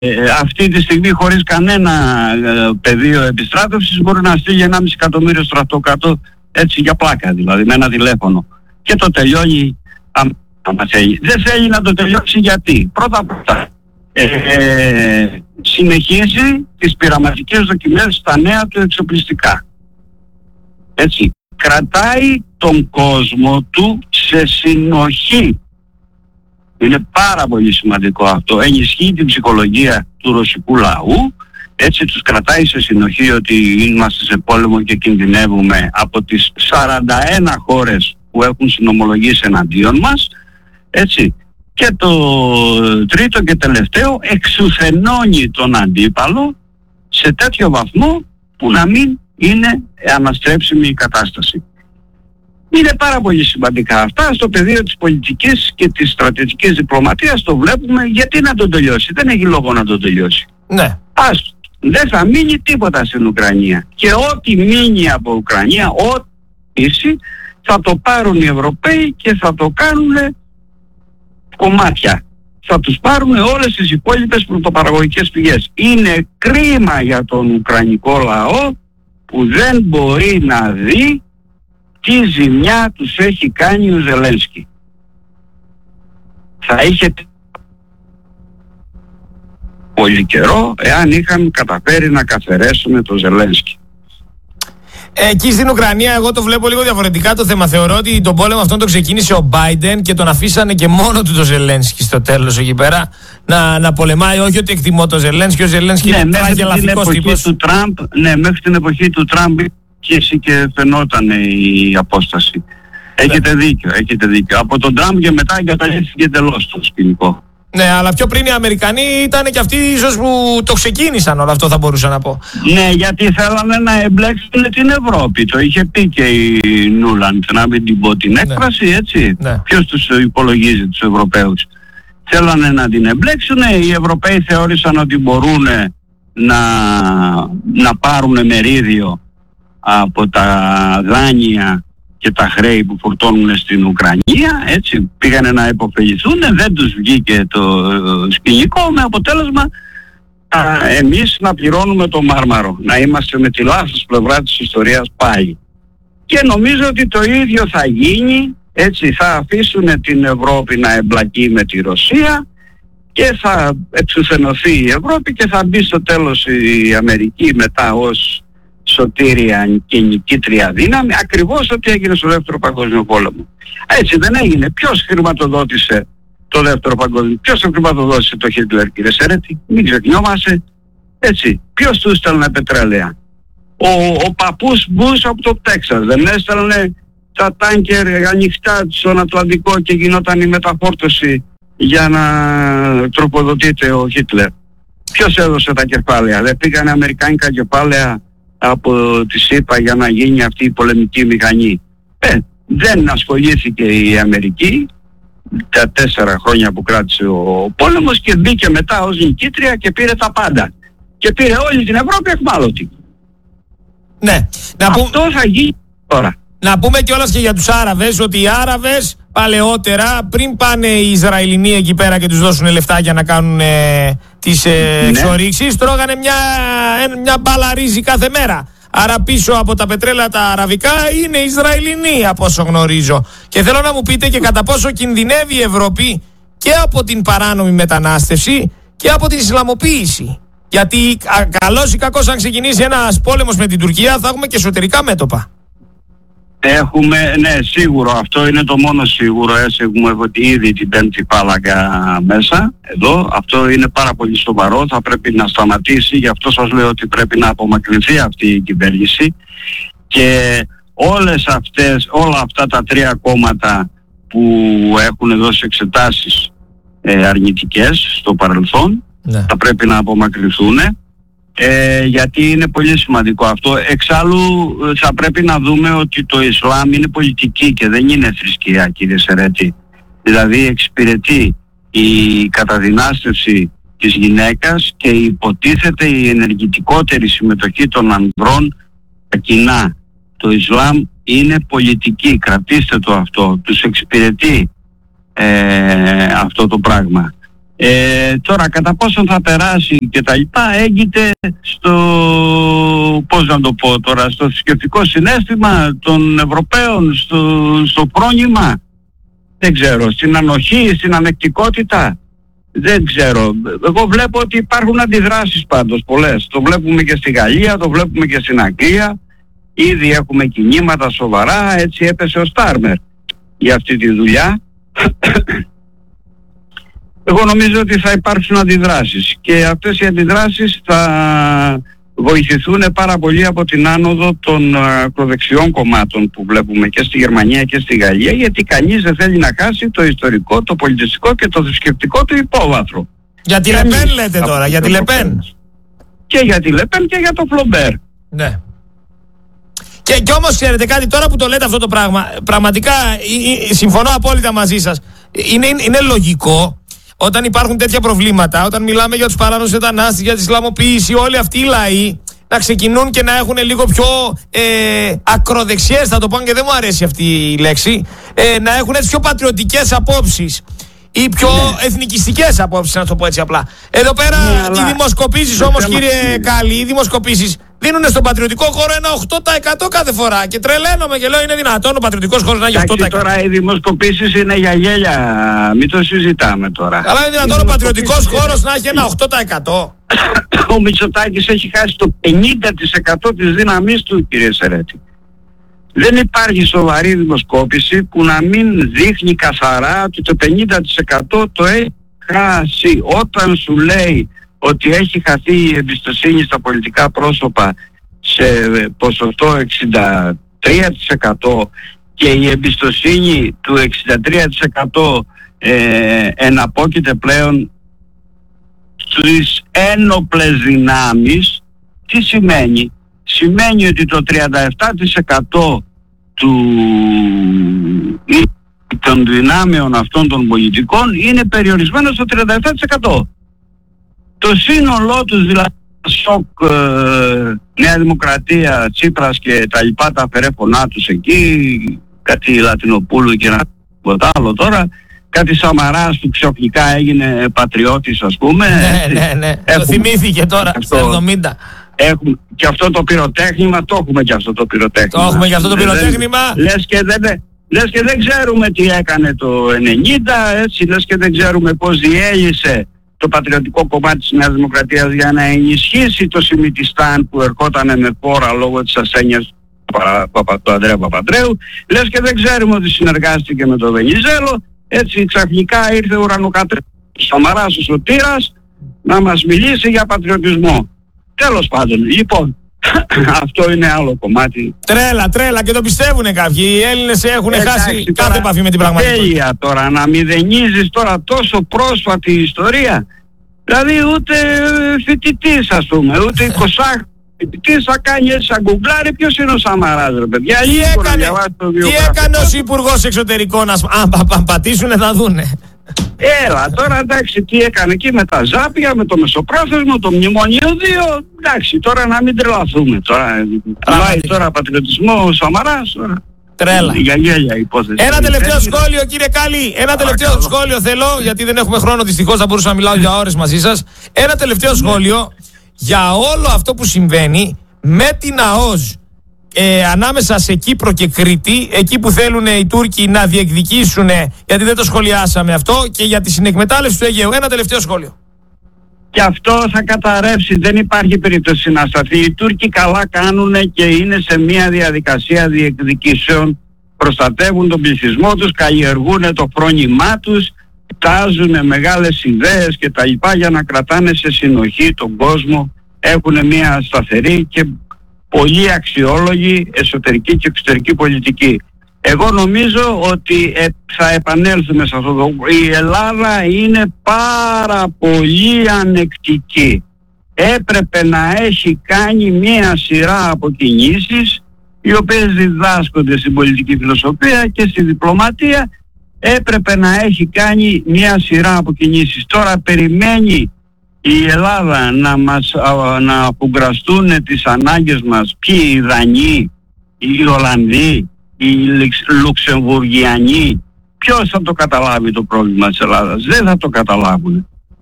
αυτή τη στιγμή χωρίς κανένα πεδίο επιστράτευσης μπορεί να στείλει 1,5 εκατομμύριο στρατό έτσι για πλάκα, δηλαδή με ένα τηλέφωνο, και το τελειώνει άμα θέλει. Δεν θέλει να το τελειώσει γιατί πρώτα συνεχίζει τις πειραματικές δοκιμές στα νέα του εξοπλιστικά. Έτσι, κρατάει τον κόσμο του σε συνοχή. Είναι πάρα πολύ σημαντικό αυτό. Ενισχύει την ψυχολογία του ρωσικού λαού. Έτσι τους κρατάει σε συνοχή ότι είμαστε σε πόλεμο και κινδυνεύουμε από τις 41 χώρες που έχουν συνομολογήσει εναντίον μας. Έτσι. Και το τρίτο και τελευταίο, εξουθενώνει τον αντίπαλο σε τέτοιο βαθμό που να μην είναι αναστρέψιμη η κατάσταση. Είναι πάρα πολύ σημαντικά αυτά. Στο πεδίο της πολιτικής και της στρατιωτικής διπλωματίας το βλέπουμε. Γιατί να τον τελειώσει? Δεν έχει λόγο να τον τελειώσει. Ναι. Δεν θα μείνει τίποτα στην Ουκρανία. Και ό,τι μείνει από Ουκρανία, ό,τι ίση, θα το πάρουν οι Ευρωπαίοι και θα το κάνουν κομμάτια. Θα τους πάρουν όλες τις υπόλοιπες πρωτοπαραγωγικές πηγές. Είναι κρίμα για τον Ουκρανικό λαό που δεν μπορεί να δει τι ζημιά τους έχει κάνει ο Ζελένσκι. Θα είχε πολύ καιρό εάν είχαν καταφέρει να καθαρίσουν τον Ζελένσκι. Εκεί στην Ουκρανία εγώ το βλέπω λίγο διαφορετικά το θέμα. Θεωρώ ότι τον πόλεμο αυτόν τον ξεκίνησε ο Μπάιντεν και τον αφήσανε και μόνο του το Ζελένσκι στο τέλος εκεί πέρα να πολεμάει. Όχι ότι εκτιμώ το Ζελένσκι, ο Ζελένσκι είναι τραγελαφικός τύπος. Μέχρι την εποχή του Τραμπ και φαινόταν η απόσταση. Έχετε δίκιο. Από τον Τραμπ και μετά εγκαταλείφθηκε εντελώς το σκηνικό. Ναι, αλλά πιο πριν οι Αμερικανοί ήταν και αυτοί ίσως που το ξεκίνησαν όλο αυτό, θα μπορούσα να πω. Ναι, γιατί θέλανε να εμπλέξουν την Ευρώπη. Το είχε πει και η Νούλαντ, να μην την πω την έκφραση, έτσι. Ναι. Ποιος τους υπολογίζει τους Ευρωπαίους? Θέλανε να την εμπλέξουν. Οι Ευρωπαίοι θεώρησαν ότι μπορούν να πάρουν μερίδιο από τα δάνεια και τα χρέη που φορτώνουν στην Ουκρανία, έτσι, πήγανε να υποφεληθούν, δεν τους βγήκε το σκηνικό, με αποτέλεσμα εμείς να πληρώνουμε το μάρμαρο, να είμαστε με τη λάθος πλευρά της ιστορίας πάλι. Και νομίζω ότι το ίδιο θα γίνει, έτσι, θα αφήσουν την Ευρώπη να εμπλακεί με τη Ρωσία και θα εξουθενωθεί η Ευρώπη και θα μπει στο τέλος η Αμερική μετά ως σωτήρια και νικήτρια δύναμη, ακριβώς ό,τι έγινε στο Δεύτερο Παγκόσμιο Πόλεμο. Έτσι δεν έγινε? Ποιος χρηματοδότησε το Δεύτερο Παγκόσμιο? Ποιος χρηματοδότησε το Χίτλερ, κύριε Σέρετη? Μην ξεχνιόμαστε. Έτσι. Ποιος του έστελνε πετρέλαια? Ο παππούς Μπούς από το Τέξας. Δεν έστελνε τα τάνκερ ανοιχτά στον Ατλαντικό και γινόταν η μεταφόρτωση για να τροφοδοτείται ο Χίτλερ? Ποιος έδωσε τα κεφάλαια? Δεν πήγανε αμερικάνικα κεφάλαια από τη ΣΥΠΑ για να γίνει αυτή η πολεμική μηχανή? Δεν ασχολήθηκε η Αμερική τα 4 χρόνια που κράτησε ο πόλεμος και μπήκε μετά ως νικήτρια και πήρε τα πάντα. Και πήρε όλη την Ευρώπη εχμάλωτη. Ναι. Αυτό θα γίνει τώρα. Να πούμε κιόλας και για τους Άραβες ότι οι Άραβες παλαιότερα, πριν πάνε οι Ισραηλινοί εκεί πέρα και τους δώσουν λεφτά για να κάνουν τις εξορίξεις, τρώγανε μια μπάλα ρύζι κάθε μέρα. Άρα πίσω από τα πετρέλαια τα αραβικά είναι Ισραηλινοί, από όσο γνωρίζω. Και θέλω να μου πείτε και κατά πόσο κινδυνεύει η Ευρώπη και από την παράνομη μετανάστευση και από την Ισλαμοποίηση. Γιατί καλώς ή κακώς, αν ξεκινήσει ένας πόλεμος με την Τουρκία, θα έχουμε και εσωτερικά μέτωπα. Ναι, σίγουρο. Αυτό είναι το μόνο σίγουρο. Έχουμε ήδη την πέμπτη φάλαγγα μέσα εδώ. Αυτό είναι πάρα πολύ σοβαρό. Θα πρέπει να σταματήσει. Γι' αυτό σας λέω ότι πρέπει να απομακρυνθεί αυτή η κυβέρνηση. Και όλα αυτά τα 3 κόμματα που έχουν δώσει εξετάσεις αρνητικές στο παρελθόν, ναι, θα πρέπει να απομακρυνθούν. Γιατί είναι πολύ σημαντικό αυτό. Εξάλλου θα πρέπει να δούμε ότι το Ισλάμ είναι πολιτική και δεν είναι θρησκεία, κύριε Σερέτη. Δηλαδή εξυπηρετεί η καταδυνάστευση της γυναίκας και υποτίθεται η ενεργητικότερη συμμετοχή των ανδρών στα κοινά. Το Ισλάμ είναι πολιτική, κρατήστε το αυτό. Τους εξυπηρετεί αυτό το πράγμα. Τώρα κατά πόσον θα περάσει και τα λοιπά έγκυται στο, πώς να το πω τώρα, στο θρησκευτικό συναίσθημα των Ευρωπαίων, στο πρόνημα, δεν ξέρω, στην ανοχή, στην ανεκτικότητα, δεν ξέρω. Εγώ βλέπω ότι υπάρχουν αντιδράσεις πάντως πολλές. Το βλέπουμε και στη Γαλλία, το βλέπουμε και στην Αγγλία. Ήδη έχουμε κινήματα σοβαρά, έτσι έπεσε ο Στάρμερ για αυτή τη δουλειά. Εγώ νομίζω ότι θα υπάρξουν αντιδράσεις και αυτές οι αντιδράσεις θα βοηθηθούν πάρα πολύ από την άνοδο των ακροδεξιών κομμάτων που βλέπουμε και στη Γερμανία και στη Γαλλία, γιατί κανείς δεν θέλει να χάσει το ιστορικό, το πολιτιστικό και το θρησκευτικό του υπόβαθρο. Για τη Λεπέν λέτε τώρα, για τη Λεπέν. Και για τη Λεπέν και για το Φλομπέρ. Ναι. Και όμως ξέρετε κάτι, τώρα που το λέτε αυτό το πράγμα, πραγματικά συμφωνώ απόλυτα μαζί σας. Είναι λογικό όταν υπάρχουν τέτοια προβλήματα, όταν μιλάμε για τους παράνομους μετανάστες, για τη Ισλαμοποίηση, όλοι αυτοί οι λαοί να ξεκινούν και να έχουν λίγο πιο ακροδεξιές, θα το πω, και δεν μου αρέσει αυτή η λέξη, να έχουν έτσι πιο πατριωτικές απόψεις ή πιο εθνικιστικές απόψεις, να το πω έτσι απλά. Εδώ πέρα οι δημοσκοπήσεις όμως, κύριε Κάλλη, οι δημοσκοπήσεις δίνουν στον πατριωτικό χώρο ένα 8% κάθε φορά. Και τρελαίνομαι και λέω, είναι δυνατόν ο πατριωτικός χώρος να έχει 8%. Τώρα οι δημοσκοπήσεις είναι για γέλια, μην το συζητάμε τώρα. Αλλά είναι δυνατόν ο πατριωτικός χώρος να έχει ένα 8%. Ο Μητσοτάκης έχει χάσει το 50% της δύναμής του, κύριε Σερέτη. Δεν υπάρχει σοβαρή δημοσκόπηση που να μην δείχνει καθαρά ότι το 50% το έχει χάσει. Όταν σου λέει ότι έχει χαθεί η εμπιστοσύνη στα πολιτικά πρόσωπα σε ποσοστό 63% και η εμπιστοσύνη του 63% εναπόκειται πλέον στις ένοπλες δυνάμεις, τι σημαίνει? Σημαίνει ότι το 37% των δυνάμεων αυτών των πολιτικών είναι περιορισμένο στο 37%. Το σύνολό τους, δηλαδή ΣΟΚ, Νέα Δημοκρατία, Τσίπρας και τα λοιπά, τα αφαιρέφωνά τους εκεί, κάτι Λατινοπούλου και ένα άλλο τώρα, κάτι Σαμαράς που ξαφνικά έγινε πατριώτης, ας πούμε. Ναι. Το θυμήθηκε τώρα, στο 70. Έχουμε και αυτό το πυροτέχνημα, το έχουμε και αυτό το πυροτέχνημα. Το έχουμε και αυτό το πυροτέχνημα. Λες και δεν ξέρουμε τι έκανε το 90, έτσι, λες και δεν ξέρουμε πώς διέλυσε το πατριωτικό κομμάτι της Νέας Δημοκρατίας για να ενισχύσει το Σιμιτιστάν που ερχόταν με φόρα λόγω της ασθένειας του Ανδρέα Παπανδρέου. Λες και δεν ξέρουμε ότι συνεργάστηκε με τον Βενιζέλο. Έτσι ξαφνικά ήρθε ο ουρανοκατρέπος Σαμαράς ο Σωτήρας να μας μιλήσει για πατριωτισμό. Τέλος πάντων, λοιπόν, αυτό είναι άλλο κομμάτι. Τρέλα και το πιστεύουνε κάποιοι. Οι Έλληνες έχουν χάσει κάθε επαφή με την πραγματικότητα. Τέλεια τώρα, να μηδενίζεις τώρα τόσο πρόσφατη ιστορία. Δηλαδή ούτε φοιτητής, ας πούμε, ούτε 20 φοιτητής θα κάνει έτσι σαν γκουγκλάρι. Ποιος είναι ο Σαμαράς, ρε παιδιά? Τι έκανε ως Υπουργός Εξωτερικών? Αν πατήσουνε θα δούνε. Έλα τώρα, εντάξει, τι έκανε εκεί με τα ζάπια, με το μεσοπρόθεσμο, το μνημόνιο 2. Εντάξει, τώρα να μην τρελαθούμε τώρα. Πάει τώρα πατριωτισμό ο Σαμαράς τώρα. Τρέλα. Για γέλια υπόθεση. Ένα τελευταίο σχόλιο, κύριε Κάλλη. Ένα τελευταίο σχόλιο θέλω, γιατί δεν έχουμε χρόνο δυστυχώς, θα μπορούσα να μιλάω για ώρες μαζί σας. Ένα τελευταίο σχόλιο για όλο αυτό που συμβαίνει με την ΑΟΣ. Ανάμεσα σε Κύπρο και Κρήτη, εκεί που θέλουν οι Τούρκοι να διεκδικήσουν, γιατί δεν το σχολιάσαμε αυτό, και για τη συνεκμετάλλευση του Αιγαίου. Ένα τελευταίο σχόλιο. Και αυτό θα καταρρεύσει, δεν υπάρχει περίπτωση να σταθεί. Οι Τούρκοι καλά κάνουν και είναι σε μια διαδικασία διεκδικήσεων. Προστατεύουν τον πληθυσμό τους, καλλιεργούν το φρόνημά τους, τάζουν μεγάλες ιδέες και τα λοιπά για να κρατάνε σε συνοχή τον κόσμο. Έχουν μια σταθερή και πολύ αξιόλογη εσωτερική και εξωτερική πολιτική. Εγώ νομίζω ότι θα επανέλθουμε σε αυτό το... Η Ελλάδα είναι πάρα πολύ ανεκτική. Έπρεπε να έχει κάνει μία σειρά από κινήσεις οι οποίες διδάσκονται στην πολιτική φιλοσοφία και στη διπλωματία. Έπρεπε να έχει κάνει μία σειρά από κινήσεις. Τώρα περιμένει η Ελλάδα να απογκραστούν τις ανάγκες μας, ποιοι, οι Δανείοι, οι Ολλανδοί, οι Λουξεμβουργιανοί. Ποιος θα το καταλάβει το πρόβλημα της Ελλάδας? Δεν θα το καταλάβουν.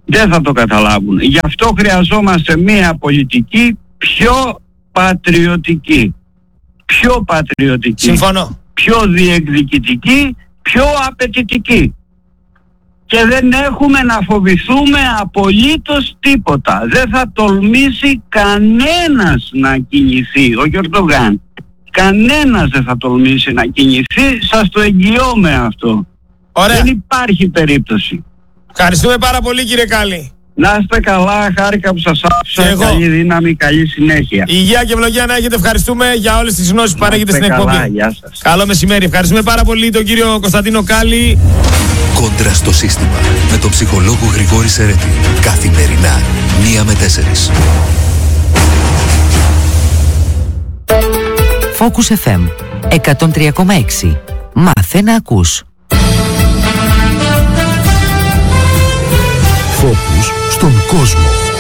Δεν θα το καταλάβουν. Γι' αυτό χρειαζόμαστε μια πολιτική πιο πατριωτική. Πιο πατριωτική. Συμφωνώ. Πιο διεκδικητική, πιο απαιτητική. Και δεν έχουμε να φοβηθούμε απολύτως τίποτα. Δεν θα τολμήσει κανένας να κινηθεί. Ο Ερντογάν. Κανένας δεν θα τολμήσει να κινηθεί. Σας το εγγυώμαι αυτό. Ωραία. Δεν υπάρχει περίπτωση. Ευχαριστούμε πάρα πολύ, κύριε Κάλλη. Να είστε καλά, χάρηκα που σας άκουσα. Καλή δύναμη, καλή συνέχεια. Υγεία και ευλογία να έχετε. Ευχαριστούμε για όλες τις γνώσεις που παρέχετε στην εκπομπή. Γεια σας. Καλό μεσημέρι. Ευχαριστούμε πάρα πολύ τον κύριο Κωνσταντίνο Κάλλη. Κόντρα στο σύστημα με τον ψυχολόγο Γρηγόρη Σερέτη. Καθημερινά 1 με 4. Focus FM 103,6. Μάθε να ακούς. Focus στον κόσμο.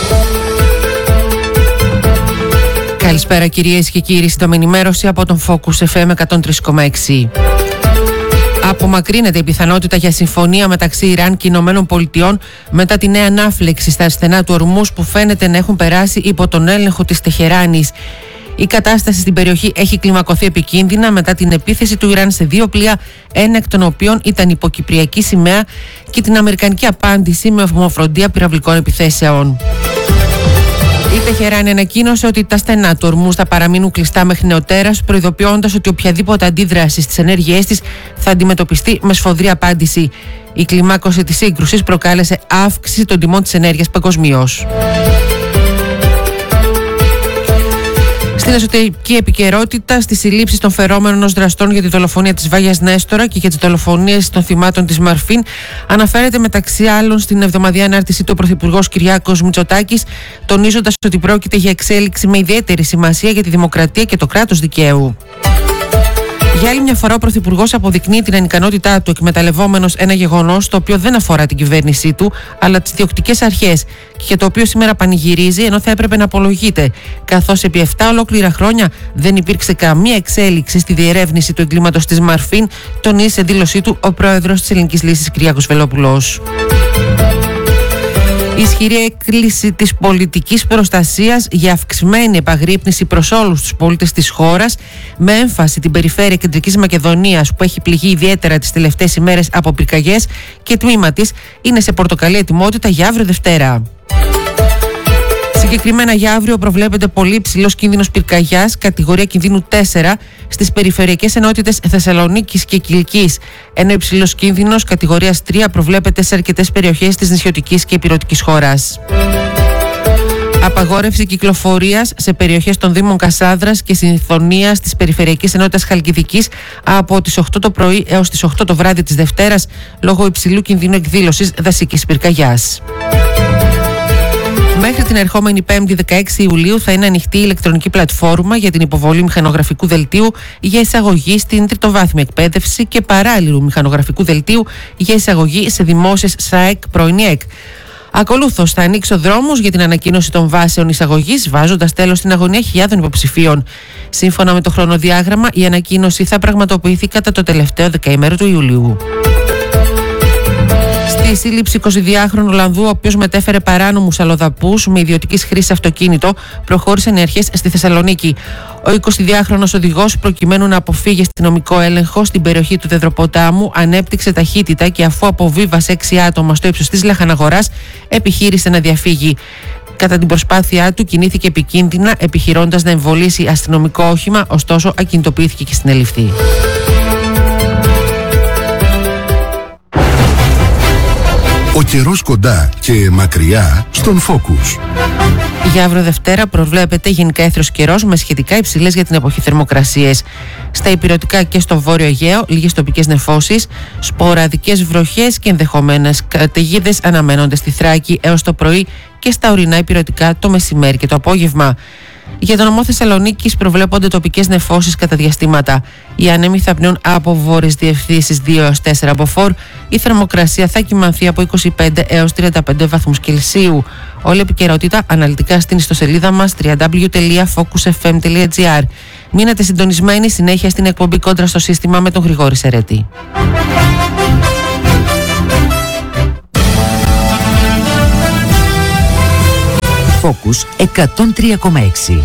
Καλησπέρα κυρίες και κύριοι, σύντομη ενημέρωση από τον Focus FM 103,6. Απομακρύνεται η πιθανότητα για συμφωνία μεταξύ Ιράν και Ηνωμένων Πολιτειών μετά τη νέα ανάφλεξη στα στενά του Ορμούζ που φαίνεται να έχουν περάσει υπό τον έλεγχο της Τεχεράνης. Η κατάσταση στην περιοχή έχει κλιμακωθεί επικίνδυνα μετά την επίθεση του Ιράν σε 2 πλοία, ένα εκ των οποίων ήταν υποκυπριακή σημαία, και την αμερικανική απάντηση με ομοφροντία πυραυλικών επιθέσεων. Η Τεχεράνη ανακοίνωσε ότι τα στενά του Ορμούζ θα παραμείνουν κλειστά μέχρι νεοτέρας, προειδοποιώντας ότι οποιαδήποτε αντίδραση στις ενέργειές της θα αντιμετωπιστεί με σφοδρή απάντηση. Η κλιμάκωση της σύγκρουσης προκάλεσε αύξηση των τιμών της ενέργειας παγκοσμίως. Στην εσωτερική επικαιρότητα, στις συλλήψεις των φερόμενων ως δραστών για τη δολοφονία της Βάγιας Νέστορα και για τις δολοφονίες των θυμάτων της Μαρφίν, αναφέρεται μεταξύ άλλων στην εβδομαδιαία ανάρτησή του ο Πρωθυπουργός Κυριάκος Μητσοτάκης, τονίζοντας ότι πρόκειται για εξέλιξη με ιδιαίτερη σημασία για τη δημοκρατία και το κράτος δικαίου. Για άλλη μια φορά, ο Πρωθυπουργός αποδεικνύει την ανικανότητά του, εκμεταλλευόμενος ένα γεγονός το οποίο δεν αφορά την κυβέρνησή του, αλλά τις διοκτικές αρχές, και για το οποίο σήμερα πανηγυρίζει ενώ θα έπρεπε να απολογείται, καθώς επί 7 ολόκληρα χρόνια δεν υπήρξε καμία εξέλιξη στη διερεύνηση του εγκλήματος της Μαρφίν, τονίζει σε δήλωσή του ο πρόεδρος της Ελληνικής Λύσης Κυριάκος Βελόπουλος. Η ισχυρή έκκληση της πολιτικής προστασίας για αυξημένη επαγρύπνηση προς όλους τους πολίτες της χώρας, με έμφαση την περιφέρεια Κεντρικής Μακεδονίας που έχει πληγεί ιδιαίτερα τις τελευταίες ημέρες από πυρκαγιές, και τμήμα της είναι σε πορτοκαλί ετοιμότητα για αύριο Δευτέρα. Συγκεκριμένα για αύριο προβλέπεται πολύ υψηλός κίνδυνος πυρκαγιάς, κατηγορία κινδύνου 4, στις περιφερειακές ενότητες Θεσσαλονίκης και Κιλκής, ενώ υψηλός κίνδυνος κατηγορίας 3 προβλέπεται σε αρκετές περιοχές της νησιωτικής και ηπειρωτικής χώρας. Απαγόρευση κυκλοφορίας σε περιοχές των Δήμων Κασάνδρας και Συνθονίας της περιφερειακής ενότητας Χαλκιδικής από τις 8 το πρωί έως τις 8 το βράδυ της Δευτέρας, λόγω υψηλού κινδύνου εκδήλωσης δασικής πυρκαγιάς. Μέχρι την ερχόμενη 5η 16 Ιουλίου θα είναι ανοιχτή η ηλεκτρονική πλατφόρμα για την υποβολή μηχανογραφικού δελτίου για εισαγωγή στην τριτοβάθμια εκπαίδευση και παράλληλου μηχανογραφικού δελτίου για εισαγωγή σε δημόσιες ΣΑΕΚ πρώην ΕΚ. Ακολούθως θα ανοίξει ο δρόμος για την ανακοίνωση των βάσεων εισαγωγής, βάζοντας τέλος στην αγωνία χιλιάδων υποψηφίων. Σύμφωνα με το χρονοδιάγραμμα, η ανακοίνωση θα πραγματοποιηθεί κατά το τελευταίο δεκαήμερο του Ιουλίου. Στη σύλληψη 22χρονου Ολλανδού, ο οποίος μετέφερε παράνομους αλλοδαπούς με ιδιωτικής χρήσης αυτοκίνητο, προχώρησαν οι αρχές στη Θεσσαλονίκη. Ο 22χρονος οδηγός, προκειμένου να αποφύγει αστυνομικό έλεγχο στην περιοχή του Δεδροποτάμου, ανέπτυξε ταχύτητα και αφού αποβίβασε 6 άτομα στο ύψος της Λαχαναγοράς, επιχείρησε να διαφύγει. Κατά την προσπάθειά του κινήθηκε επικίνδυνα, επιχειρώντας να εμβολήσει αστυνομικό όχημα, ωστόσο ακινητοποιήθηκε και συνελήφθη. Ο καιρός κοντά και μακριά στον Focus. Για αύριο Δευτέρα προβλέπεται γενικά έθριος καιρός με σχετικά υψηλές για την εποχή θερμοκρασίες. Στα ηπειρωτικά και στο βόρειο Αιγαίο, λίγες τοπικές νεφώσεις, σποραδικές βροχές και ενδεχομένες καταιγίδες αναμένονται στη Θράκη έως το πρωί και στα ορεινά ηπειρωτικά το μεσημέρι και το απόγευμα. Για τον νομό Θεσσαλονίκης προβλέπονται τοπικές νεφώσεις κατά διαστήματα. Οι άνεμοι θα πνέουν από βόρειες διευθύνσεις 2 έως 4 από φορ. Η θερμοκρασία θα κυμανθεί από 25 έως 35 βαθμούς Κελσίου. Όλη η επικαιρότητα αναλυτικά στην ιστοσελίδα μας www.focusfm.gr. Μείνετε συντονισμένοι, συνέχεια στην εκπομπή Κόντρα στο σύστημα με τον Γρηγόρη Σερέτη. Focus 103,6.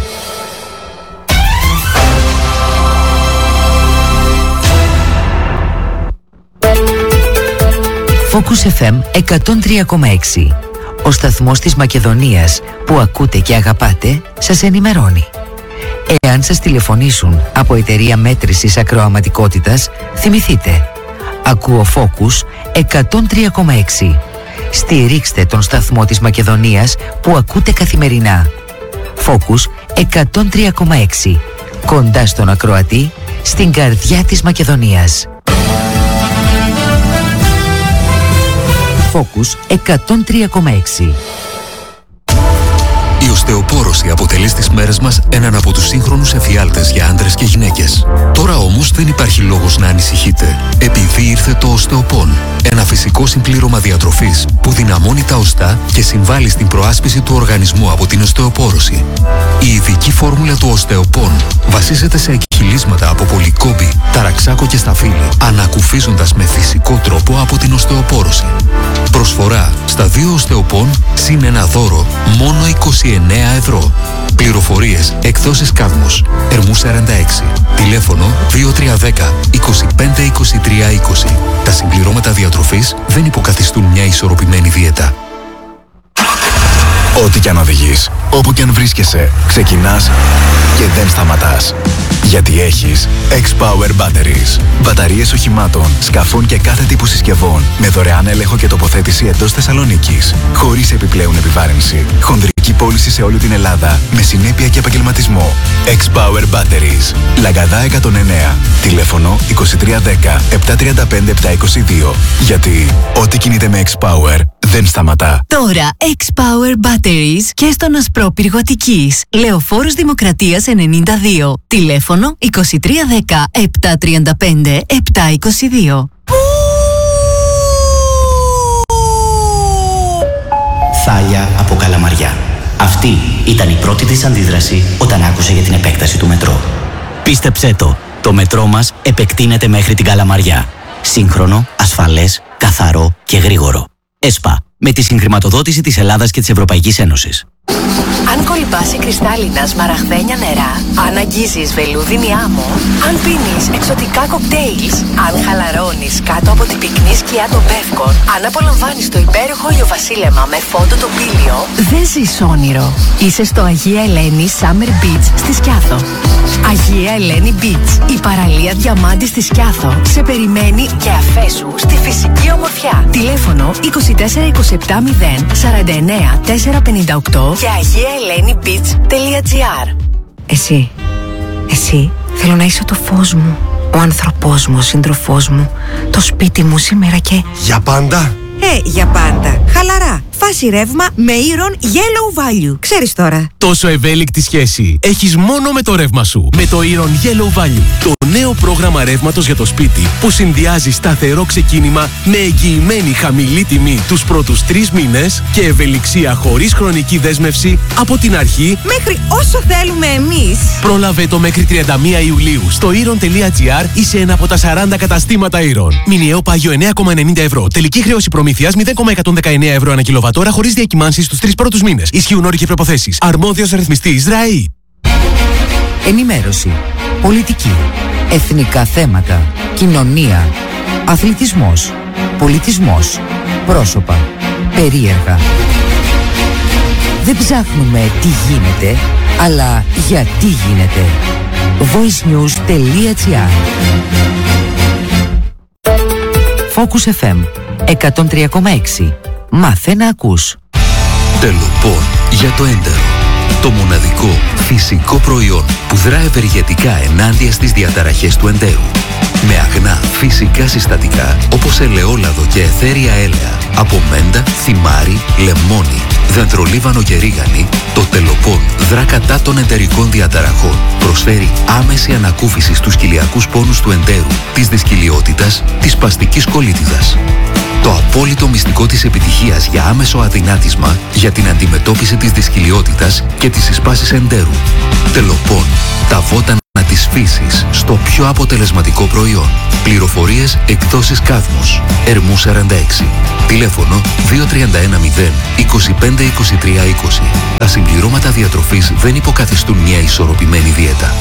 Focus FM 103,6. Ο σταθμός της Μακεδονίας που ακούτε και αγαπάτε σας ενημερώνει. Εάν σας τηλεφωνήσουν από εταιρεία μέτρησης ακροαματικότητας, θυμηθείτε. Ακούω Focus 103,6. Στηρίξτε τον σταθμό της Μακεδονίας που ακούτε καθημερινά. Focus 103,6. Κοντά στον ακροατή, στην καρδιά της Μακεδονίας. Focus 103,6. Η οστεοπόρωση αποτελεί στις μέρες μας έναν από τους σύγχρονους εφιάλτες για άντρες και γυναίκες. Τώρα όμως δεν υπάρχει λόγος να ανησυχείτε, επειδή ήρθε το οστεοπόν. Ένα φυσικό συμπλήρωμα διατροφής που δυναμώνει τα οστά και συμβάλλει στην προάσπιση του οργανισμού από την οστεοπόρωση. Η ειδική φόρμουλα του οστεοπόν βασίζεται σε εκχυλίσματα από πολυκόμπη, ταραξάκο και σταφύλι, ανακουφίζοντας με φυσικό τρόπο από την οστεοπόρωση. Προσφορά στα 2 οστεοπόν συν ένα δώρο μόνο 29 ευρώ. Πληροφορίες εκδόσεις Κάδμος, Ερμού 46. Τηλέφωνο 2310 25 23 20. Τα συμπληρώματα διατροφής δεν υποκαθιστούν μια ισορροπημένη δίαιτα. Ό,τι κι αν οδηγείς, όπου κι αν βρίσκεσαι, ξεκινάς και δεν σταματάς. Γιατί έχεις X-Power Batteries. Μπαταρίες οχημάτων, σκαφών και κάθε τύπου συσκευών με δωρεάν έλεγχο και τοποθέτηση εντός Θεσσαλονίκης. Χωρίς επιπλέον επιβάρυνση. Χονδρική πώληση σε όλη την Ελλάδα με συνέπεια και επαγγελματισμό. X-Power Batteries. Λαγκαδά 109. Τηλέφωνο 2310 735 722. Γιατί ό,τι κινείται με X-Power δεν σταματά. Τώρα X-Power Batteries και στον Ασπρόπυργο Αττικής. Λεωφόρος Δημοκρατίας 92. Τηλέφωνο 2310 735 722. Θάλια από Καλαμαριά. Αυτή ήταν η πρώτη της αντίδραση όταν άκουσε για την επέκταση του μετρό. Πίστεψέ το μετρό μας επεκτείνεται μέχρι την Καλαμαριά. Σύγχρονο, ασφαλές, καθαρό και γρήγορο. ΕΣΠΑ, με τη συγχρηματοδότηση της Ελλάδας και της Ευρωπαϊκής Ένωσης. Αν κολυμπάς σε κρυστάλλινα σμαραγδένια νερά, αν αγγίζεις βελούδινη άμμο, αν πίνεις εξωτικά κοκτέιλς, αν χαλαρώνεις κάτω από την πυκνή σκιά των Πεύκων, αν απολαμβάνεις το υπέροχο ηλιοβασίλεμα με φόντο τοπήλιο, δεν ζεις όνειρο. Είσαι στο Αγία Ελένη Summer Beach στη Σκιάθο. Αγία Ελένη Beach, η παραλία διαμάντη στη Σκιάθο, σε περιμένει και αφέσου στη φυσική ομορφιά. Τηλέφωνο 2427 0 49 458 και agiaelenibeach.gr. Εσύ, θέλω να είσαι το φως μου, ο άνθρωπός μου, ο σύντροφός μου, το σπίτι μου σήμερα και... Για πάντα! Για πάντα. Χαλαρά. Φάση ρεύμα με Iron Yellow Value. Ξέρεις τώρα. Τόσο ευέλικτη σχέση έχεις μόνο με το ρεύμα σου. Με το Iron Yellow Value. Το νέο πρόγραμμα ρεύματος για το σπίτι που συνδυάζει σταθερό ξεκίνημα με εγγυημένη χαμηλή τιμή τους πρώτους 3 μήνες και ευελιξία χωρίς χρονική δέσμευση από την αρχή μέχρι όσο θέλουμε εμείς. Πρόλαβε το μέχρι 31 Ιουλίου στο iron.gr ή σε ένα από τα 40 καταστήματα Iron. Μηνιαίο πάγιο 9,90 ευρώ. Τελική χρέωση προμήθειας 0,119 ευρώ ανά κιλοβατόρα χωρίς διακυμάνσεις στους 3 πρώτους μήνες. Ισχύουν όροι και προϋποθέσεις. Αρμόδιος ρυθμιστής ΡΑΗ. Ενημέρωση, πολιτική, εθνικά θέματα, κοινωνία, αθλητισμός, πολιτισμός, πρόσωπα, περίεργα. Δεν ψάχνουμε τι γίνεται, αλλά γιατί γίνεται. voicenews.gr. Focus FM 103,6. Μάθε να ακούς. Τελοπών για το έντερο. Το μοναδικό φυσικό προϊόν που δρά ευεργετικά ενάντια στις διαταραχές του εντέρου. Με αγνά φυσικά συστατικά όπως ελαιόλαδο και αιθέρια έλαια, από μέντα, θυμάρι, λεμόνι, δεντρολίβανο και ρίγανη, το Τελοπών δρά κατά των εντερικών διαταραχών. Προσφέρει άμεση ανακούφιση στους κοιλιακούς πόνους του εντέρου, της δυσκυλιότητας, της σπαστικής κολίτιδας. Το απόλυτο μυστικό της επιτυχίας για άμεσο αδυνάτισμα για την αντιμετώπιση της δυσκυλιότητας και της συσπάσης εντέρου. Τελοπών, τα βότανα της της φύσης στο πιο αποτελεσματικό προϊόν. Πληροφορίες εκδόσεις Κάθμος. Ερμού 46. Τηλέφωνο 2310 25 23 20. Τα συμπληρώματα διατροφής δεν υποκαθιστούν μια ισορροπημένη δίαιτα.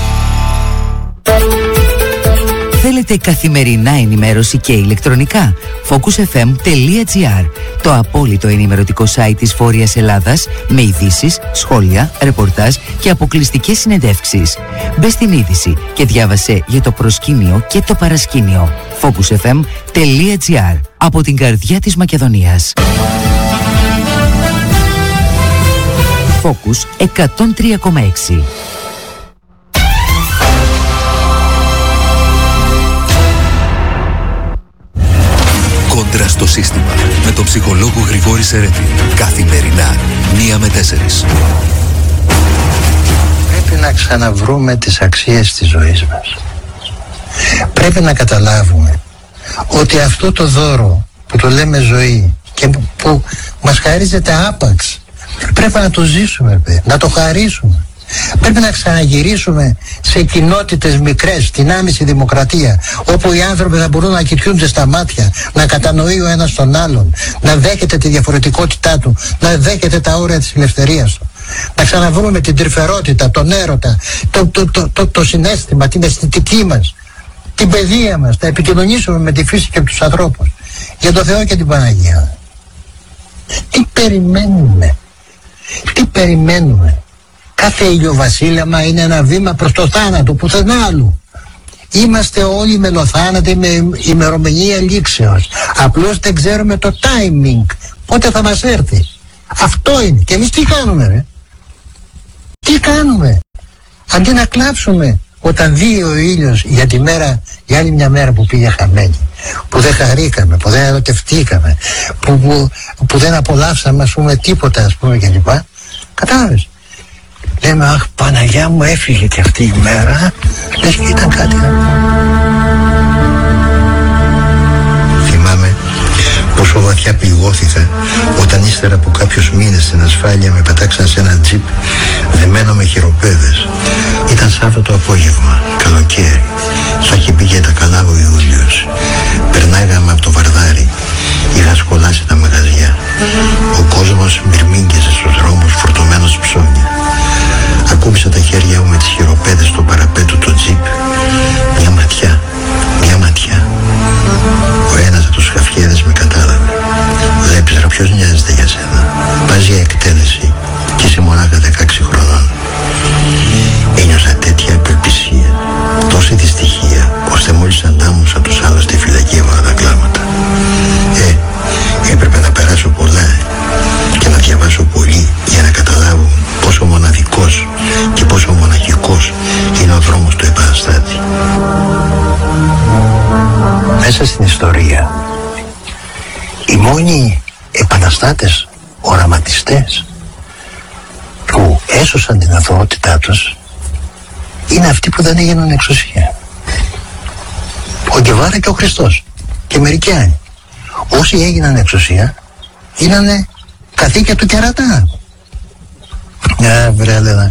Θέλετε καθημερινά ενημέρωση και ηλεκτρονικά? focusfm.gr, το απόλυτο ενημερωτικό site της Βόρειας Ελλάδας, με ειδήσεις, σχόλια, ρεπορτάζ και αποκλειστικές συνεντεύξεις. Μπες στην είδηση και διάβασε για το προσκήνιο και το παρασκήνιο. focusfm.gr, από την καρδιά της Μακεδονίας. Focus 103,6. Κόντρα στο σύστημα, με τον ψυχολόγο Γρηγόρη Σερέτη. Καθημερινά, 1 με 4. Πρέπει να ξαναβρούμε τις αξίες της ζωής μας. Πρέπει να καταλάβουμε ότι αυτό το δώρο που το λέμε ζωή και που μας χαρίζεται άπαξ, πρέπει να το ζήσουμε, να το χαρίσουμε. Πρέπει να ξαναγυρίσουμε σε κοινότητες μικρές, στην άμεση δημοκρατία, όπου οι άνθρωποι θα μπορούν να κοιτούνται στα μάτια, να κατανοεί ο ένας τον άλλον, να δέχεται τη διαφορετικότητά του, να δέχεται τα όρια της ελευθερίας του. Να ξαναβρούμε την τρυφερότητα, τον έρωτα, το συναίσθημα, την αισθητική μας, την παιδεία μας, να επικοινωνήσουμε με τη φύση και τους ανθρώπους. Για το Θεό και την Παναγία. Τι περιμένουμε? Τι περιμένουμε? Κάθε ηλιοβασίλεμα είναι ένα βήμα προς το θάνατο, πουθενά άλλου. Είμαστε όλοι μελοθάνατοι με ημερομηνία λήξεως. Απλώς δεν ξέρουμε το timing, πότε θα μας έρθει. Αυτό είναι. Και εμείς τι κάνουμε, ρε? Τι κάνουμε? Αντί να κλάψουμε όταν δει ο ήλιος για τη μέρα, για άλλη μια μέρα που πήγε χαμένη, που δεν χαρήκαμε, που δεν ερωτευτήκαμε, που δεν απολαύσαμε, ας πούμε, τίποτα, ας πούμε, κλπ. Κατάλαβες? Λέμε, αχ, Παναγιά μου, έφυγε και αυτή η μέρα. Λες και ήταν κάτι. Θυμάμαι πόσο βαθιά πληγώθηκα όταν ύστερα από κάποιους μήνες στην ασφάλεια με πετάξαν σε ένα τζιπ δεμένο με χειροπέδες. Ήταν Σάββατο απόγευμα, καλοκαίρι. Θα είχε πει και τα καλά ο Ιούλιος. Περνάγαμε από το Βαρδάρι. Είχα σκολάσει τα μαγαζιά. Ο κόσμος μυρμήγκεζε στους δρόμους φορτωμένος ψώνια. Ακούμπησα τα χέρια μου με τις χειροπέδες στο παραπέτο του τζιπ. Μια ματιά. Ο ένας από τους χαφιέδες με κατάλαβε. Βλέπεις, ρε, ποιος νοιάζεται για σένα? Πας για εκτέλεση και είσαι μονάχα 16 χρονών. Ένιωσα τέτοια απελπισία, τόση δυστυχία, ώστε μόλις αντάμωσα τους άλλους στη φυλακή έβαλα τα κλάματα. Έπρεπε να περάσω πολλά και να διαβάσω πολύ για να καταλάβω πόσο μοναδικός και πόσο μοναχικός είναι ο δρόμος του επαναστάτη. Μέσα στην ιστορία, οι μόνοι επαναστάτες, οραματιστές που έσωσαν την αθωότητά τους είναι αυτοί που δεν έγιναν εξουσία. Ο Γκεβάρα και ο Χριστός και μερικοί άλλοι. Όσοι έγιναν εξουσία γίνανε καθήκια του κερατά. Βρε, έλεγα,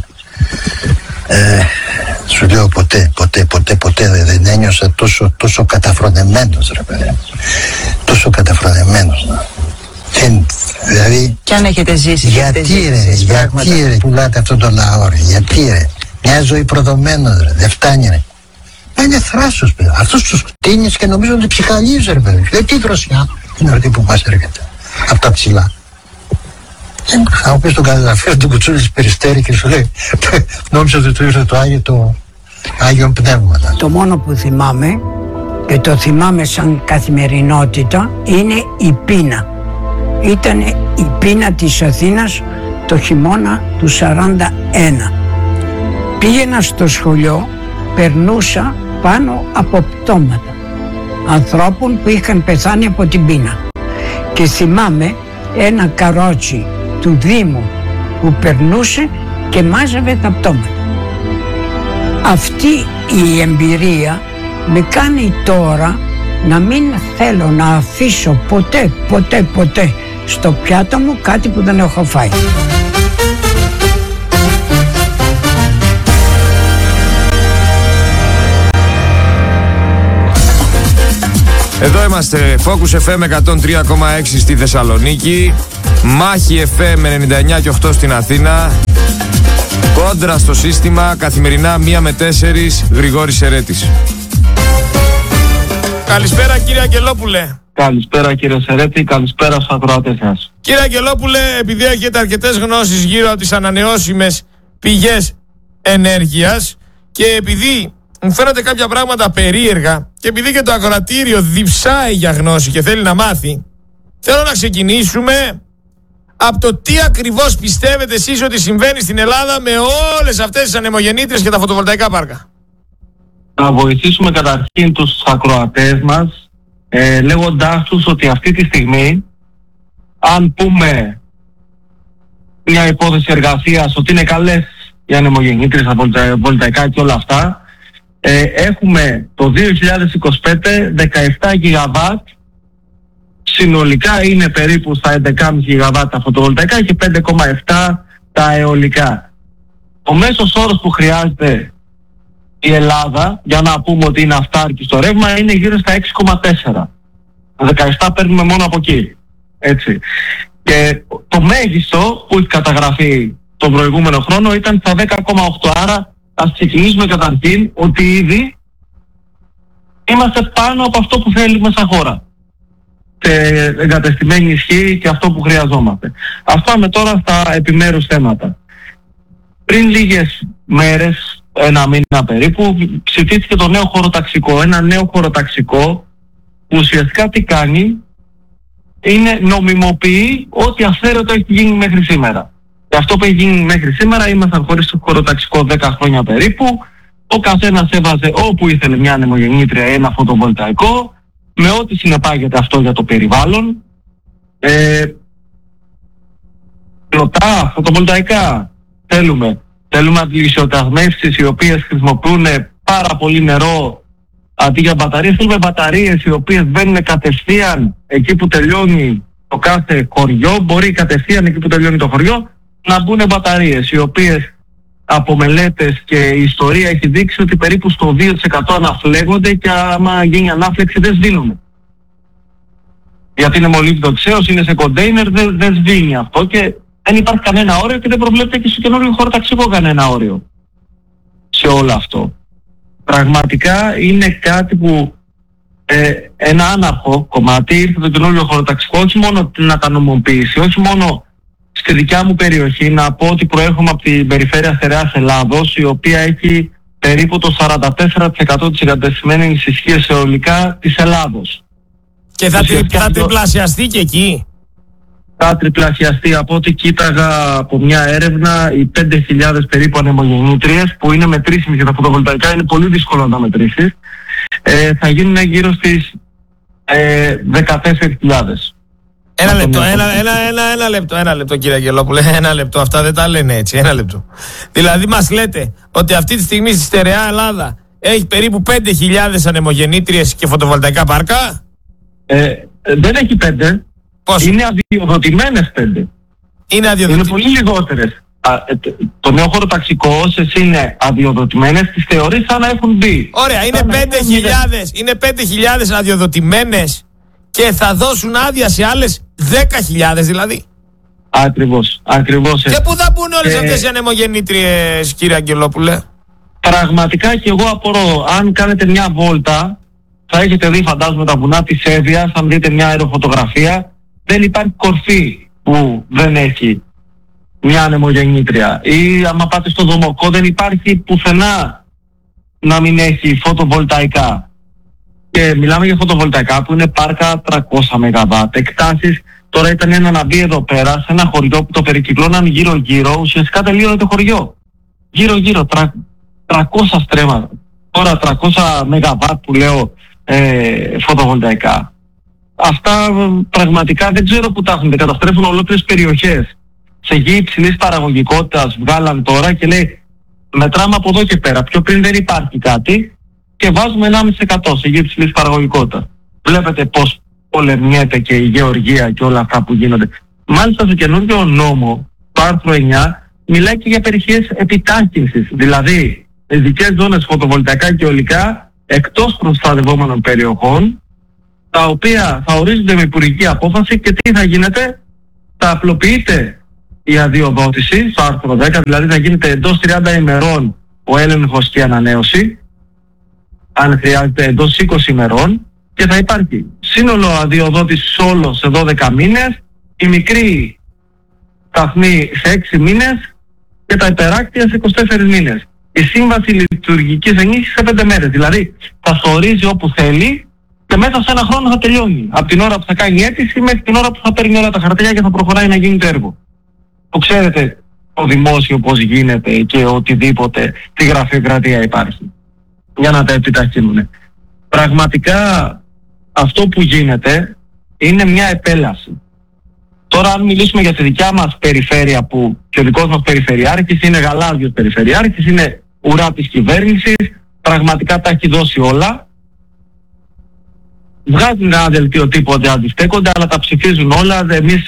σου λέω ποτέ δεν ένιωσα τόσο καταφρονεμένος, ρε παιδί. Τόσο καταφρονεμένος. Δηλαδή, κι αν έχετε ζήσει, γιατί ρε πουλάτε αυτόν τον λαό, ρε? Γιατί, ρε? Μια ζωή προδομένος, ρε, δεν φτάνει, ρε. Είναι θράσος, παιδί. Αυτούς τους κτίνεις και νομίζω ότι ψυχαλίζει, ρε παιδί. Τι δροσιά είναι αυτή που μας έρχεται από τα ψηλά. Θα μου πεις τον καταγραφέα του Κουτσούλη της Περιστέρη και σου λέει, νόμιζα ότι του ήρθε το Άγιο Πνεύμα. Το μόνο που θυμάμαι, και το θυμάμαι σαν καθημερινότητα, είναι η πείνα. Ήταν η πείνα της Αθήνας το χειμώνα του 41. Πήγαινα στο σχολείο, περνούσα πάνω από πτώματα ανθρώπων που είχαν πεθάνει από την πείνα. Και θυμάμαι ένα καρότσι του Δήμου που περνούσε και μάζευε τα πτώματα. Αυτή η εμπειρία με κάνει τώρα να μην θέλω να αφήσω ποτέ στο πιάτο μου κάτι που δεν έχω φάει. είμαστε. Focus FM 103,6 στη Θεσσαλονίκη, Μάχη FM 99 και 8 στην Αθήνα, Κόντρα στο σύστημα, καθημερινά 1 με 4, Γρηγόρης Σερέτης. Καλησπέρα κύριε Αγγελόπουλε. Καλησπέρα κύριε Σερέτη, καλησπέρα στους ακροατές σας. Κύριε Αγγελόπουλε, επειδή έχετε αρκετές γνώσεις γύρω από τις ανανεώσιμες πηγές ενέργειας και επειδή μου φαίνονται κάποια πράγματα περίεργα και επειδή και το ακροατήριο διψάει για γνώση και θέλει να μάθει, θέλω να ξεκινήσουμε από το τι ακριβώς πιστεύετε εσείς ότι συμβαίνει στην Ελλάδα με όλες αυτές τις ανεμογεννήτριες και τα φωτοβολταϊκά πάρκα. Να βοηθήσουμε καταρχήν τους ακροατές μας λέγοντάς τους ότι αυτή τη στιγμή, αν πούμε μια υπόθεση εργασίας ότι είναι καλές οι ανεμογεννήτριες, τα βολταϊκά και όλα αυτά, έχουμε το 2025 17 γιγαβάτ, συνολικά είναι περίπου στα 11,5 γιγαβάτ τα φωτοβολταϊκά και 5,7 τα αιωλικά. Ο μέσος όρος που χρειάζεται η Ελλάδα για να πούμε ότι είναι αυτάρκη στο ρεύμα είναι γύρω στα 6,4. 17 παίρνουμε μόνο από εκεί. Έτσι. Και το μέγιστο που έχει καταγραφεί τον προηγούμενο χρόνο ήταν στα 10,8. Άρα ας ξεκινήσουμε καταρχήν ότι ήδη είμαστε πάνω από αυτό που θέλουμε σαν χώρα. Και εγκατεστημένη ισχύ και αυτό που χρειαζόμαστε. Ας πάμε τώρα στα επιμέρους θέματα. Πριν λίγες μέρες, ένα μήνα περίπου, ψηφίστηκε το νέο χωροταξικό. Ένα νέο χωροταξικό που ουσιαστικά τι κάνει, είναι νομιμοποιεί ό,τι αυθαίρετο έχει γίνει μέχρι σήμερα. Και αυτό που έχει γίνει μέχρι σήμερα, ήμασταν χωρίς το χωροταξικό 10 χρόνια περίπου. Ο καθένας έβαζε όπου ήθελε μια ανεμογεννήτρια ή ένα φωτοβολταϊκό, με ό,τι συνεπάγεται αυτό για το περιβάλλον. Πλωτά, φωτοβολταϊκά θέλουμε αντιλησιοταγμεύσεις οι οποίες χρησιμοποιούν πάρα πολύ νερό αντί για μπαταρίες. Θέλουμε μπαταρίες οι οποίες μπαίνουν κατευθείαν εκεί που τελειώνει το κάθε χωριό. Μπορεί κατευθείαν εκεί που τελειώνει το χωριό να μπουν μπαταρίες οι οποίες από μελέτες και η ιστορία έχει δείξει ότι περίπου στο 2% αναφλέγονται και άμα γίνει ανάφλεξη δεν σβήνουν. Γιατί είναι μολύβδο ξέος, είναι σε κοντέινερ, δεν σβήνει αυτό και δεν υπάρχει κανένα όριο και δεν προβλέπεται και στο καινούργιο χωροταξικό κανένα όριο σε όλο αυτό. Πραγματικά είναι κάτι που ένα άναρχο κομμάτι ήρθε το καινούργιο χωροταξικό όχι μόνο να τα νομοποιήσει, όχι μόνο στη δικιά μου περιοχή, να πω ότι προέρχομαι από την περιφέρεια Στερεάς Ελλάδος, η οποία έχει περίπου το 44% της εγκατεστημένης ισχύας αιωλικά της Ελλάδος. Και θα τριπλασιαστεί και εκεί. Θα τριπλασιαστεί. Από ό,τι κοίταγα από μια έρευνα, οι 5.000 περίπου ανεμογεννήτριες που είναι μετρήσιμες για τα φωτοβολταϊκά, είναι πολύ δύσκολο να τα μετρήσεις, θα γίνουν γύρω στις 14.000. Ένα λεπτό κύριε Αγγελόπουλε, ένα λεπτό, αυτά δεν τα λένε έτσι, ένα λεπτό. Δηλαδή μας λέτε ότι αυτή τη στιγμή στη στερεά Ελλάδα έχει περίπου 5.000 ανεμογεννήτριες και φωτοβολταϊκά πάρκα. Δεν έχει 5. Πώς? Είναι αδειοδοτημένες 5. Είναι πολύ λιγότερες. Το νέο χωροταξικό όσες είναι αδειοδοτημένες τις θεωρείς σαν να έχουν μπει. Ωραία, είναι 5.000 αδειοδοτημένες και θα δώσουν άδεια σε άλλες 10.000 δηλαδή. Ακριβώς. Και πού θα μπουν όλες αυτές οι ανεμογεννήτριες κύριε Αγγελόπουλε? Πραγματικά και εγώ απορώ. Αν κάνετε μια βόλτα, θα έχετε δει φαντάζομαι τα βουνά της Εύβοιας, αν δείτε μια αεροφωτογραφία, δεν υπάρχει κορφή που δεν έχει μια ανεμογεννήτρια. Ή άμα πάτε στο Δομοκό δεν υπάρχει πουθενά να μην έχει φωτοβολταϊκά. Και μιλάμε για φωτοβολταϊκά που είναι πάρκα 300 ΜΒ. Εκτάσεις, τώρα ήταν ένα να μπει εδώ πέρα σε ένα χωριό που το περικυκλώναν γύρω-γύρω, ουσιαστικά τελείωνε το χωριό. Γύρω-γύρω, 300 στρέμματα. Τώρα 300 ΜΒ που λέω φωτοβολταϊκά. Αυτά πραγματικά δεν ξέρω που τα έχουν. Καταστρέφουν ολόκληρες περιοχές. Σε γη υψηλής παραγωγικότητας βγάλαν τώρα και λέει μετράμε από εδώ και πέρα. Πιο πριν δεν υπάρχει κάτι και βάζουμε 1,5% σε γη υψηλής παραγωγικότητας. Βλέπετε πως πολεμιέται και η γεωργία και όλα αυτά που γίνονται. Μάλιστα στο καινούργιο νόμο, το άρθρο 9, μιλάει και για περιοχές επιτάχυνσης. Δηλαδή, ειδικές ζώνες φωτοβολταϊκά και αιωλικά εκτός προστατευόμενων περιοχών τα οποία θα ορίζονται με υπουργική απόφαση και τι θα γίνεται, θα απλοποιείται η αδειοδότηση στο άρθρο 10, δηλαδή θα γίνεται εντός 30 ημερών ο έλεγχος και η ανανέωση, αν χρειάζεται εντός 20 ημερών, και θα υπάρχει σύνολο αδειοδότησης όλο σε 12 μήνες, η μικρή σταθμή σε 6 μήνες και τα υπεράκτια σε 24 μήνες. Η σύμβαση λειτουργικής ενίσχυσης σε 5 μέρες, δηλαδή θα στο ορίζει όπου θέλει και μέσα σε ένα χρόνο θα τελειώνει. Από την ώρα που θα κάνει αίτηση μέχρι την ώρα που θα παίρνει όλα τα χαρτιά και θα προχωράει να γίνει το έργο. Που ξέρετε το δημόσιο πώς γίνεται και οτιδήποτε, τι γραφειοκρατία υπάρχει, για να τα επιταχύνουν. Πραγματικά αυτό που γίνεται είναι μια επέλαση. Τώρα αν μιλήσουμε για τη δικιά μας περιφέρεια, που και ο δικός μας περιφερειάρχης είναι γαλάζιος περιφερειάρχης, είναι ουρά της κυβέρνησης, πραγματικά τα έχει δώσει όλα. Βγάζουν ένα δελτίο τύπου ότι αντιστέκονται, αλλά τα ψηφίζουν όλα. Εμείς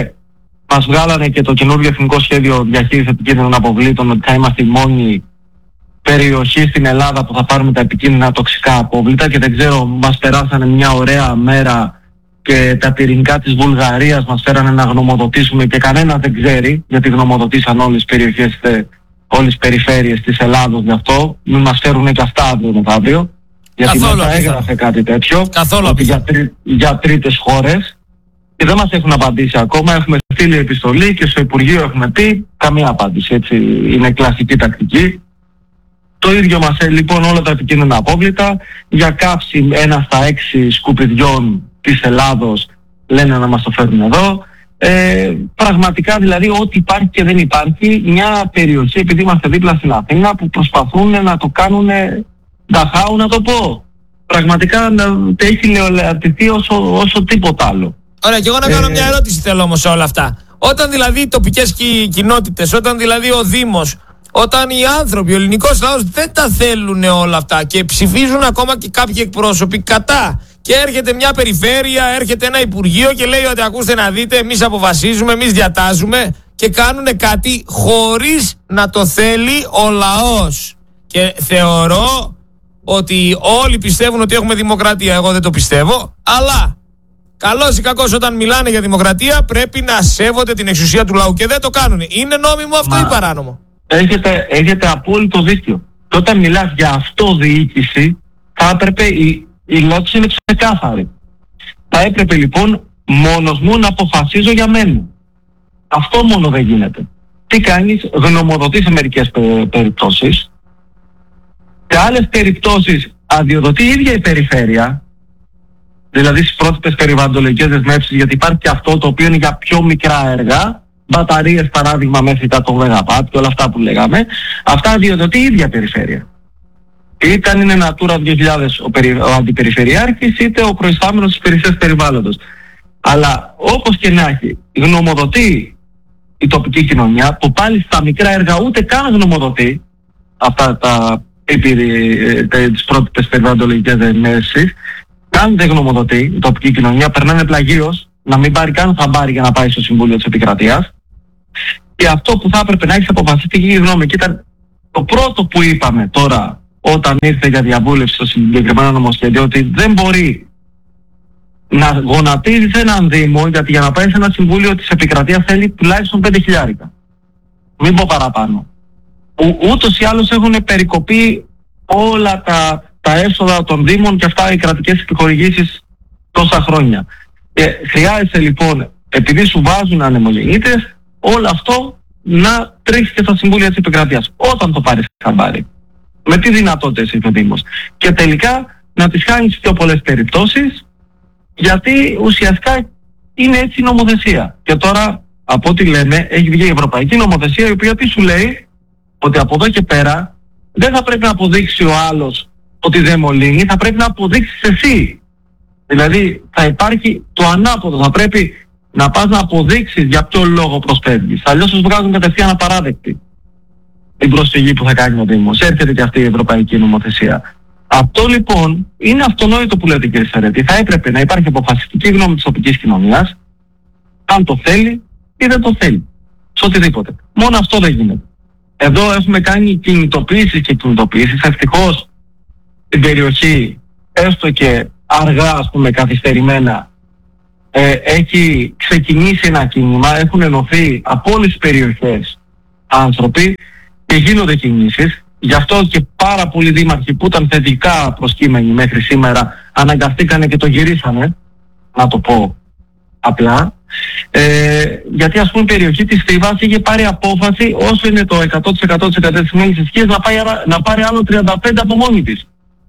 μας βγάλανε και το καινούργιο εθνικό σχέδιο διαχείρισης επικίνδυνων αποβλήτων, ότι θα είμαστε η μόνη περιοχή στην Ελλάδα που θα πάρουμε τα επικίνδυνα τοξικά απόβλητα, και δεν ξέρω, μας περάσανε μια ωραία μέρα και τα πυρηνικά της Βουλγαρίας μας φέρανε να γνωμοδοτήσουμε και κανένα δεν ξέρει, γιατί γνωμοδοτήσαν όλες τις περιοχές, όλες τις περιφέρειες της Ελλάδος γι' αυτό. Μην μας φέρουν και αυτά αύριο μεθαύριο, γιατί μετά έγραφε κάτι τέτοιο, ότι για τρίτες χώρες, και δεν μας έχουν απαντήσει ακόμα. Έχουμε στείλει επιστολή και στο Υπουργείο έχουμε πει, καμία απάντηση, έτσι είναι κλασική τακτική. Το ίδιο μας λοιπόν όλα τα επικίνδυνα απόβλητα, για καύση 1 στα 6 σκουπιδιών της Ελλάδος λένε να μας το φέρουν εδώ. Πραγματικά δηλαδή ό,τι υπάρχει και δεν υπάρχει, μια περιοχή, επειδή είμαστε δίπλα στην Αθήνα, που προσπαθούν να το κάνουν νταχάου, να το πω. Πραγματικά έχει λεολεαρτηθεί όσο τίποτα άλλο. Ωραία, και εγώ να κάνω μια ερώτηση θέλω όμως σε όλα αυτά. Όταν δηλαδή οι τοπικές κοινότητες, όταν δηλαδή ο Δήμος, όταν οι άνθρωποι, ο ελληνικός λαός δεν τα θέλουν όλα αυτά και ψηφίζουν ακόμα και κάποιοι εκπρόσωποι κατά, και έρχεται μια περιφέρεια, έρχεται ένα υπουργείο και λέει ότι ακούστε να δείτε, εμείς αποφασίζουμε, εμείς διατάζουμε, και κάνουν κάτι χωρίς να το θέλει ο λαός. Και θεωρώ ότι όλοι πιστεύουν ότι έχουμε δημοκρατία, εγώ δεν το πιστεύω, αλλά καλώς ή κακώς όταν μιλάνε για δημοκρατία πρέπει να σέβονται την εξουσία του λαού και δεν το κάνουν. Είναι νόμιμο αυτό ή παράνομο? Έχετε απόλυτο δίκιο. Και όταν μιλάς για αυτοδιοίκηση, θα έπρεπε η λόξη είναι ξεκάθαρη. Θα έπρεπε λοιπόν μόνος μου να αποφασίζω για μένα. Αυτό μόνο δεν γίνεται. Τι κάνεις? Γνωμοδοτείς σε μερικές περιπτώσεις, σε άλλες περιπτώσεις αδειοδοτεί η ίδια η περιφέρεια, δηλαδή στις πρότυπες περιβαλλοντολογικές δεσμεύσεις, γιατί υπάρχει και αυτό το οποίο είναι για πιο μικρά έργα, μπαταρίες παράδειγμα μέχρι 100 ΜΒ και όλα αυτά που λέγαμε, αυτά αδειοδοτεί η ίδια περιφέρεια. Είτε αν είναι Natura 2000 ο αντιπεριφερειάρχης, είτε ο προϊστάμενος της υπηρεσίας περιβάλλοντος. Αλλά όπως και να έχει, γνωμοδοτεί η τοπική κοινωνία, που πάλι στα μικρά έργα ούτε καν γνωμοδοτεί αυτά τις πρότυπες περιβαλλοντολογικές δεσμεύσεις, καν δεν γνωμοδοτεί η τοπική κοινωνία, περνάνε πλαγίως, να μην πάρει καν χαμπάρι για να πάει στο Συμβούλιο της Επικρατείας. Και αυτό που θα έπρεπε να έχει αποφασιστική γνώμη, και ήταν το πρώτο που είπαμε τώρα όταν ήρθε για διαβούλευση στο συγκεκριμένο νομοσχέδιο, ότι δεν μπορεί να γονατίζεις έναν Δήμο, γιατί για να πάει σε ένα Συμβούλιο της Επικρατείας θέλει τουλάχιστον 5.000. Μην πω παραπάνω. Ούτως ή άλλως έχουν περικοπεί όλα τα έσοδα των Δήμων και αυτά οι κρατικές επιχορηγήσεις τόσα χρόνια. Και χρειάζεται λοιπόν, επειδή σου βάζουν ανεμογεννήτες, όλο αυτό να τρέχει και στα Συμβούλια της Επικρατείας. Όταν το πάρεις χαμπάρι. Με τι δυνατότητες έχει ο Δήμος. Και τελικά να τις χάνεις πιο πολλές περιπτώσεις, γιατί ουσιαστικά είναι έτσι η νομοθεσία. Και τώρα, από ό,τι λένε, έχει βγει η Ευρωπαϊκή Νομοθεσία, η οποία τι σου λέει? Ότι από εδώ και πέρα δεν θα πρέπει να αποδείξει ο άλλος ότι δεν μολύνει, θα πρέπει να αποδείξεις εσύ. Δηλαδή θα υπάρχει το ανάποδο, θα πρέπει να πας να αποδείξεις για ποιο λόγο προσφεύγεις. Αλλιώς τους βγάζουν κατευθείαν απαράδεκτη την προσφυγή που θα κάνει ο Δήμος. Έρχεται και αυτή η Ευρωπαϊκή Νομοθεσία. Αυτό λοιπόν είναι αυτονόητο που λέτε κύριε Σαρέτη. Θα έπρεπε να υπάρχει αποφασιστική γνώμη της τοπικής κοινωνίας, αν το θέλει ή δεν το θέλει. Σε οτιδήποτε. Μόνο αυτό δεν γίνεται. Εδώ έχουμε κάνει κινητοποιήσεις και κινητοποιήσεις. Ευτυχώς στην περιοχή, έστω και αργά, ας πούμε, καθυστερημένα, έχει ξεκινήσει ένα κίνημα, έχουν ενωθεί από όλες τις περιοχές άνθρωποι και γίνονται κινήσεις. Γι' αυτό και πάρα πολλοί δήμαρχοι που ήταν θετικά προσκύμενοι μέχρι σήμερα αναγκαστήκανε και το γυρίσανε, να το πω απλά. Γιατί, ας πούμε, η περιοχή της Θήβας είχε πάρει απόφαση, όσο είναι το 100% της εγκατεστημένης ισχύας, να πάρει άλλο 35 από μόνη της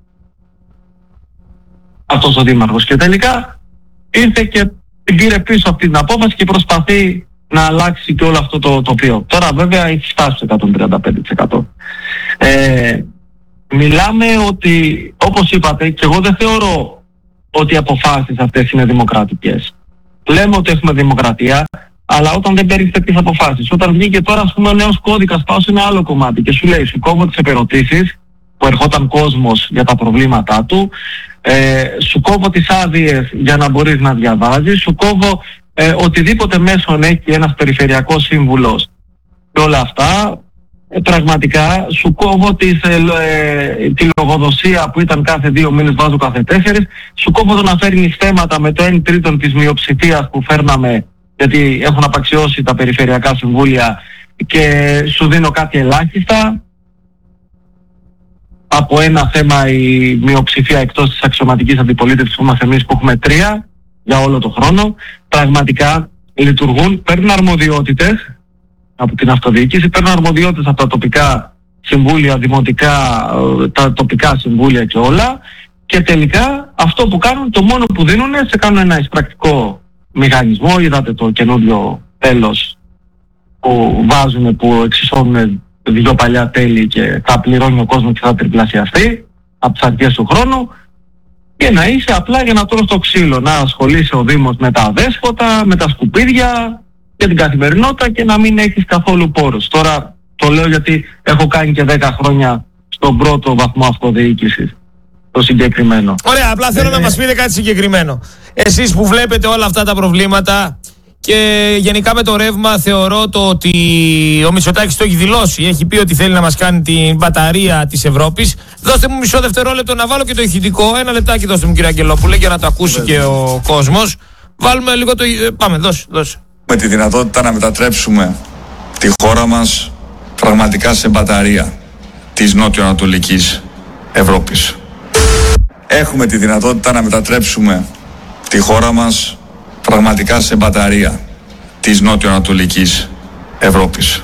αυτός ο δήμαρχος. Και τελικά ήρθε και την πήρε πίσω αυτή την απόφαση και προσπαθεί να αλλάξει και όλο αυτό το τοπίο. Τώρα βέβαια έχει φτάσει στο 135%. Μιλάμε ότι, όπως είπατε, και εγώ δεν θεωρώ ότι οι αποφάσεις αυτές είναι δημοκρατικές. Λέμε ότι έχουμε δημοκρατία, αλλά όταν δεν παίρνεις τέτοιες αποφάσεις, όταν βγήκε τώρα, ας πούμε, ο νέος κώδικας, πάω σε ένα άλλο κομμάτι και σου λέει, σου κόβω τις επερωτήσεις που ερχόταν κόσμος για τα προβλήματά του, σου κόβω τις άδειες για να μπορείς να διαβάζεις, σου κόβω οτιδήποτε μέσον έχει ένας περιφερειακός σύμβουλος και όλα αυτά. Πραγματικά σου κόβω τη λογοδοσία που ήταν κάθε 2 μήνες, βάζω κάθε 4, σου κόβω το να φέρνεις θέματα με το 1/3 της μειοψηφίας που φέρναμε, γιατί έχουν απαξιώσει τα περιφερειακά συμβούλια, και σου δίνω κάτι ελάχιστα. Από ένα θέμα η μειοψηφία εκτός της αξιωματικής αντιπολίτευσης που είμαστε εμείς, που έχουμε 3 για όλο το χρόνο, πραγματικά λειτουργούν, παίρνουν αρμοδιότητες από την αυτοδιοίκηση, παίρνουν αρμοδιότητες από τα τοπικά συμβούλια, δημοτικά, τα τοπικά συμβούλια και όλα, και τελικά αυτό που κάνουν, το μόνο που δίνουν, σε κάνουν ένα εισπρακτικό μηχανισμό. Είδατε το καινούριο τέλος που βάζουν, που εξισώνουν 2 παλιά τέλη και θα πληρώνει ο κόσμος και θα τριπλασιαστεί από τις αρχές του χρόνου, και να είσαι απλά για να τρως το ξύλο, να ασχολείσαι ο Δήμος με τα αδέσποτα, με τα σκουπίδια και την καθημερινότητα, και να μην έχεις καθόλου πόρους. Τώρα το λέω γιατί έχω κάνει και 10 χρόνια στον πρώτο βαθμό αυτοδιοίκησης το συγκεκριμένο. Ωραία, απλά θέλω να μας πείτε κάτι συγκεκριμένο. Εσείς που βλέπετε όλα αυτά τα προβλήματα, και γενικά με το ρεύμα, θεωρώ το ότι ο Μητσοτάκης το έχει δηλώσει. Έχει πει ότι θέλει να μας κάνει την μπαταρία της Ευρώπης. Δώστε μου μισό δευτερόλεπτο να βάλω και το ηχητικό. Ένα λεπτάκι δώστε μου, κύριε Αγγελόπουλε, για να το ακούσει και ο κόσμος. Βάλουμε λίγο το... Πάμε, δώσε. Με τη δυνατότητα να μετατρέψουμε τη χώρα μας πραγματικά σε μπαταρία της νότιο-ανατολικής Ευρώπης. Έχουμε τη δυνατότητα να μετατρέψουμε τη χώρα μας πραγματικά σε μπαταρία της νότιο-ανατολικής Ευρώπης.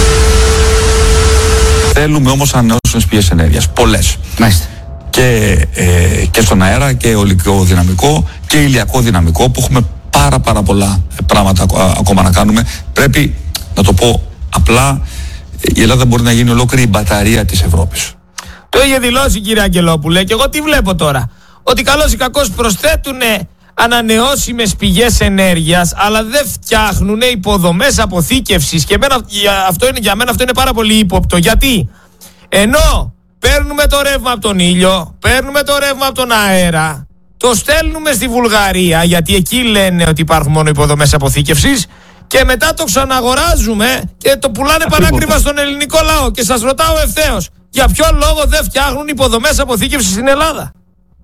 Θέλουμε όμως ανανεώσιμες πηγές ενέργειας, πολλές. Μάλιστα. Και στον αέρα και ολικό δυναμικό και ηλιακό δυναμικό, που έχουμε πάρα πολλά πράγματα ακόμα να κάνουμε. Πρέπει να το πω απλά, η Ελλάδα μπορεί να γίνει ολόκληρη η μπαταρία της Ευρώπης. Το είχε δηλώσει, κύριε Αγγελόπουλε, και εγώ τι βλέπω τώρα? Ότι καλώς ή κακώς προσθέτουν ανανεώσιμες πηγές ενέργειας, αλλά δεν φτιάχνουν υποδομές αποθήκευσης, και για μένα αυτό είναι πάρα πολύ ύποπτο. Γιατί ενώ παίρνουμε το ρεύμα από τον ήλιο, παίρνουμε το ρεύμα από τον αέρα, το στέλνουμε στη Βουλγαρία, γιατί εκεί λένε ότι υπάρχουν μόνο υποδομές αποθήκευσης, και μετά το ξαναγοράζουμε και το πουλάνε πανάκριβα στον ελληνικό λαό. Και σας ρωτάω ευθέως, για ποιο λόγο δεν φτιάχνουν υποδομές αποθήκευσης στην Ελλάδα?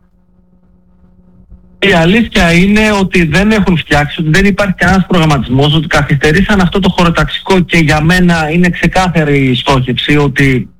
Η αλήθεια είναι ότι δεν έχουν φτιάξει, ότι δεν υπάρχει κανένας προγραμματισμός, ότι καθυστερήσαν αυτό το χωροταξικό, και για μένα είναι ξεκάθαρη η στόχευση ότι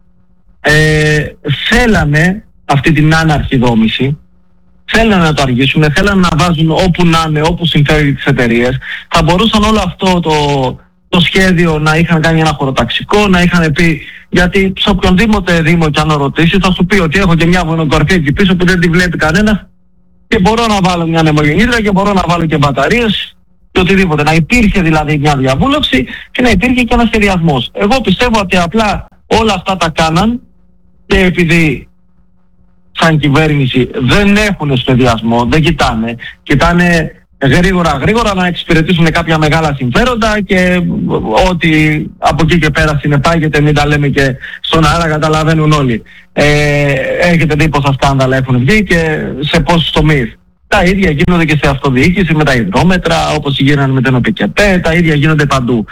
θέλανε αυτή την άναρχη δόμηση, θέλανε να το αργήσουν, θέλανε να βάζουν όπου να είναι, όπου συμφέρει τις εταιρείες. Θα μπορούσαν όλο αυτό το σχέδιο να είχαν κάνει ένα χωροταξικό, να είχαν πει, γιατί σε οποιονδήποτε δήμο και αν ρωτήσει θα σου πει ότι έχω και μια μονοκορφή εκεί πίσω που δεν τη βλέπει κανένας, και μπορώ να βάλω μια νεμογεννήτρια και μπορώ να βάλω και μπαταρίες και οτιδήποτε. Να υπήρχε δηλαδή μια διαβούλευση και να υπήρχε και ένας σχεδιασμός. Εγώ πιστεύω ότι απλά όλα αυτά τα κάναν, και επειδή σαν κυβέρνηση δεν έχουν σχεδιασμό, δεν κοιτάνε γρήγορα να εξυπηρετήσουν κάποια μεγάλα συμφέροντα, και ότι από εκεί και πέρα συνεπάγεται, μην τα λέμε και στον αέρα, καταλαβαίνουν όλοι. Έχετε δει πόσα σκάνδαλα έχουν βγει και σε πόσους τομείς. Τα ίδια γίνονται και σε αυτοδιοίκηση με τα υδρόμετρα, όπως γίνανε με την ΟΠΚΕΠΕ, τα ίδια γίνονται παντού.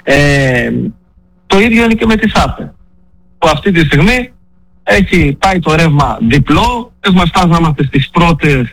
Το ίδιο είναι και με τη ΣΑΠΕ, που αυτή τη στιγμή έχει πάει το ρεύμα διπλό, Έχουμε φτάσει να είμαστε στις πρώτες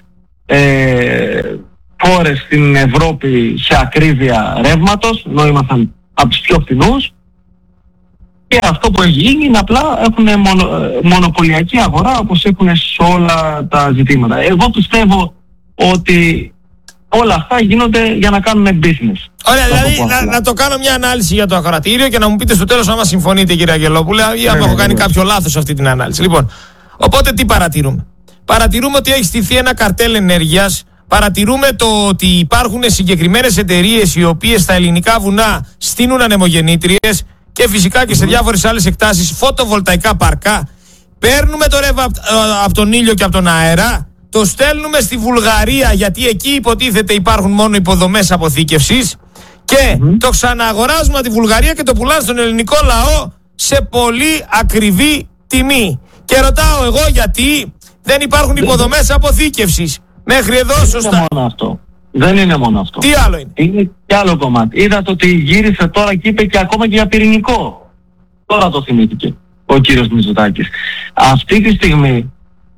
χώρες στην Ευρώπη σε ακρίβεια ρεύματος, ενώ ήμασταν από τους πιο φθηνούς. Και αυτό που έχει γίνει είναι απλά έχουν μονοπωλιακή αγορά, όπως έχουν σε όλα τα ζητήματα. Εγώ πιστεύω ότι όλα αυτά γίνονται για να κάνουμε business. Ωραία, δηλαδή να το κάνω μια ανάλυση για το ακροατήριο και να μου πείτε στο τέλος άμα συμφωνείτε, κύριε Αγγελόπουλε, ή αν έχω κάνει κάποιο λάθος σε αυτή την ανάλυση. Λοιπόν, οπότε τι παρατηρούμε? Παρατηρούμε ότι έχει στηθεί ένα καρτέλ ενέργειας. Παρατηρούμε το ότι υπάρχουν συγκεκριμένες εταιρείες οι οποίες στα ελληνικά βουνά στείνουν ανεμογεννήτριες και φυσικά και σε διάφορες άλλες εκτάσεις φωτοβολταϊκά παρκά. Παίρνουμε το ρεύμα από τον ήλιο και από τον αέρα, το στέλνουμε στη Βουλγαρία, γιατί εκεί υποτίθεται υπάρχουν μόνο υποδομές αποθήκευσης, και το ξαναγοράζουμε από τη Βουλγαρία και το πουλάνε στον ελληνικό λαό σε πολύ ακριβή τιμή. Και ρωτάω εγώ γιατί δεν υπάρχουν υποδομές αποθήκευσης. Μέχρι εδώ σωστά. Δεν είναι μόνο αυτό. Δεν είναι μόνο αυτό. Τι άλλο είναι? Είναι και άλλο κομμάτι. Είδατε ότι γύρισε τώρα και είπε και ακόμα και για πυρηνικό. Τώρα το θυμήθηκε ο κύριος Μητσοτάκης. Αυτή τη στιγμή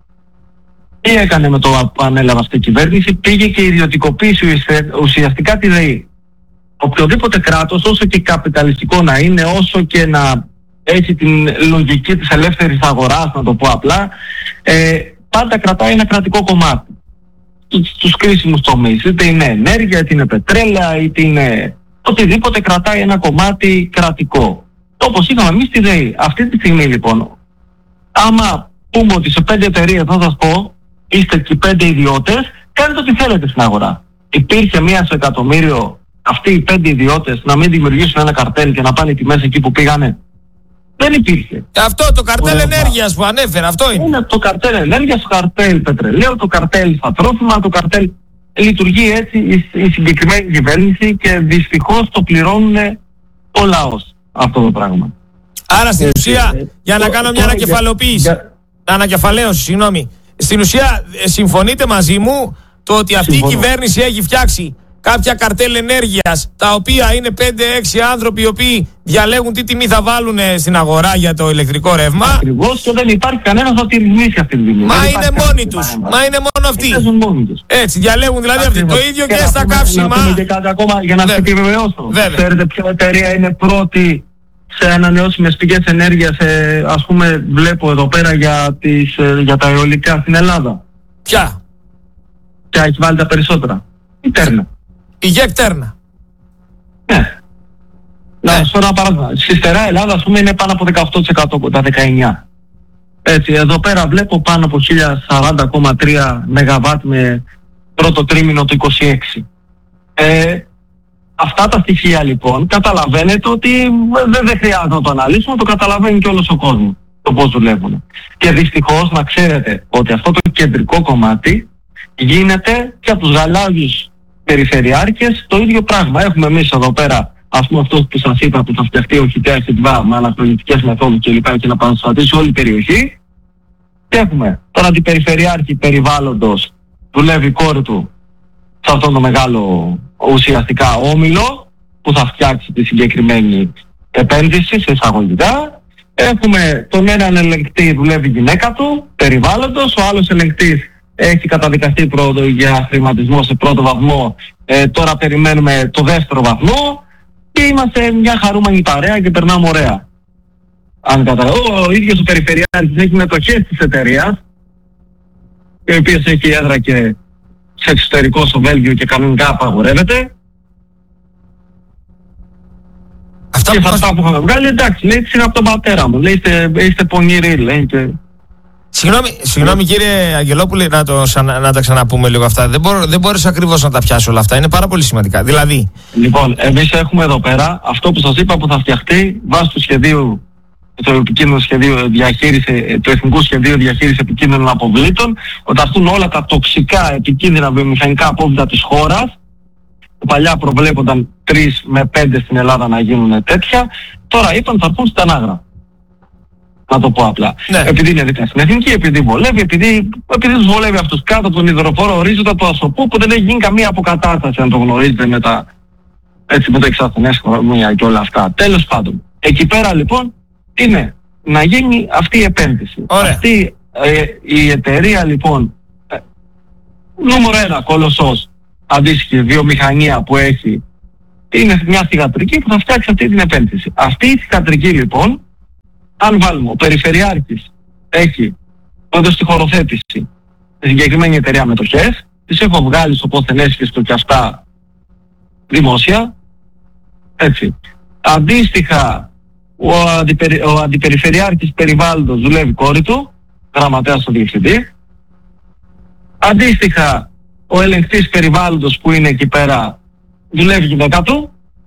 τι έκανε με το που ανέλαβε αυτή η κυβέρνηση? Πήγε και ιδιωτικοποίησε ουσιαστικά τη ΔΕΗ. Οποιοδήποτε κράτος, όσο και καπιταλιστικό να είναι, όσο και να έχει την λογική της ελεύθερης αγοράς, να το πω απλά, πάντα κρατάει ένα κρατικό κομμάτι στους κρίσιμους τομείς. Είτε είναι ενέργεια, είτε είναι πετρέλαια, είτε είναι οτιδήποτε, κρατάει ένα κομμάτι κρατικό. Όπως είχαμε εμείς στη ΔΕΗ. Αυτή τη στιγμή λοιπόν, άμα πούμε ότι σε 5 εταιρείες, θα σας πω, είστε και 5 ιδιώτες, κάνετε ό,τι θέλετε στην αγορά. Υπήρχε 1 στο εκατομμύριο αυτοί οι 5 ιδιώτες να μην δημιουργήσουν ένα καρτέλ και να πάνε οι τιμές εκεί που πήγανε? Δεν υπήρχε. Αυτό το καρτέλ ενέργειας που ανέφερα, αυτό είναι. Είναι το καρτέλ ενέργειας, το καρτέλ πετρελαίου, το καρτέλ στα τρόφιμα, το καρτέλ. Λειτουργεί έτσι η συγκεκριμένη κυβέρνηση και δυστυχώς το πληρώνουν ο λαός αυτό το πράγμα. Άρα στην ουσία, για να κάνω μια ανακεφαλοποίηση, ανακεφαλαίωση, συγγνώμη. Στην ουσία συμφωνείτε μαζί μου το ότι αυτή η κυβέρνηση έχει φτιάξει κάποια καρτέλ ενέργειας, τα οποία είναι 5-6 άνθρωποι οι οποίοι διαλέγουν τι τιμή θα βάλουν στην αγορά για το ηλεκτρικό ρεύμα. Ακριβώς, και δεν υπάρχει κανένας να τη ρυθμίσει αυτή τη τιμή. Μα είναι μόνοι τους. Μα είναι μόνο αυτοί. Έτσι, διαλέγουν δηλαδή αυτοί. Το ίδιο και στα καύσιμα. Να πούμε και κάτι ακόμα για να σας επιβεβαιώσω. Ξέρετε ποια εταιρεία είναι πρώτη σε ανανεώσιμες πηγές ενέργειας, ας πούμε, βλέπω εδώ πέρα για τα αιωλικά στην Ελλάδα? Ποια? Ποια έχει βάλει τα περισσότερα? Η Τέρνα. Η ΓΕΚ Τέρνα. Ναι. Να σας πω ένα παράδειγμα. Στη στερεά Ελλάδα, ας πούμε, είναι πάνω από 18% από τα 19. Έτσι, εδώ πέρα βλέπω πάνω από 1040,3 ΜΒ με πρώτο τρίμηνο του 26. Αυτά τα στοιχεία λοιπόν καταλαβαίνετε ότι δεν χρειάζεται να το αναλύσουμε, το καταλαβαίνει και όλος ο κόσμος το πώς δουλεύουν. Και δυστυχώς να ξέρετε ότι αυτό το κεντρικό κομμάτι γίνεται και από τους γαλάζιους περιφερειάρχες το ίδιο πράγμα. Έχουμε εμείς εδώ πέρα, ας πούμε, αυτό που σας είπα που θα φτιαχτεί ο ΧΙΤΕΑ με αναχρονιστικές μεθόδους κλπ. Και να παραστατήσει όλη η περιοχή. Και έχουμε τον αντιπεριφερειάρχη περιβάλλοντος, δουλεύει η κόρη του σε αυτόν τον μεγάλο ουσιαστικά όμιλο που θα φτιάξει τη συγκεκριμένη επένδυση σε εισαγωγικά. Έχουμε τον έναν ελεγκτή, δουλεύει η γυναίκα του περιβάλλοντος, ο άλλος ελεγκτής έχει καταδικαστεί πρώτο για χρηματισμό σε πρώτο βαθμό, τώρα περιμένουμε το δεύτερο βαθμό και είμαστε μια χαρούμενη παρέα και περνάμε ωραία. Αν ο ίδιος ο περιφερειάρχης έχει μετοχές της εταιρείας, η οποία έχει έδρα και σε εξωτερικό στο Βέλγιο και κανονικά απαγορεύεται. Αυτά και αυτά που είχαμε βγάλει, εντάξει, λέει, είναι από τον πατέρα μου, λέει, είστε πονηροί, λέει. Και... Συγγνώμη κύριε Αγγελόπουλε, να τα ξαναπούμε λίγο αυτά. Δεν μπορείς ακριβώς να τα πιάσω όλα αυτά, είναι πάρα πολύ σημαντικά. Δηλαδή... Λοιπόν, εμείς έχουμε εδώ πέρα αυτό που σας είπα που θα φτιαχτεί βάσει του σχεδίου, το επικίνδυνο σχεδίο διαχείριση, του Εθνικού Σχεδίου Διαχείρισης Επικίνδυνων Αποβλήτων, όταν έρθουν όλα τα τοξικά επικίνδυνα βιομηχανικά απόβλητα της χώρας. Παλιά προβλέπονταν 3 με 5 στην Ελλάδα να γίνουν τέτοια, τώρα είπαν θα έρθουν στην Ανάγρα. Να το πω απλά. Ναι. Επειδή είναι δικά στην εθνική, επειδή βολεύει, επειδή τους βολεύει αυτούς κάτω από τον υδροφόρο ορίζοντα του Ασοπού, που δεν έχει γίνει καμία αποκατάσταση, αν το γνωρίζετε, με το εξασθενές χρονία και όλα αυτά. Τέλος πάντων, εκεί πέρα λοιπόν είναι να γίνει αυτή η επένδυση. Ωραία. Αυτή Η εταιρεία λοιπόν, νούμερο 1 κολοσσός, αντίστοιχη βιομηχανία που έχει, είναι μια θυγατρική που θα φτιάξει αυτή την επένδυση. Αυτή η θυγατρική λοιπόν, αν βάλουμε ο Περιφερειάρχης έχει όντως τη χωροθέτηση στη συγκεκριμένη εταιρεία μετοχές, τις έχω βγάλει στο πόθεν έσχεστο και αυτά δημόσια, έτσι. Αντίστοιχα ο αντιπεριφερειάρχης περιβάλλοντος δουλεύει κόρη του, γραμματέας στο διευθυντή. Αντίστοιχα ο ελεγκτής περιβάλλοντος που είναι εκεί πέρα δουλεύει γυναίκα του.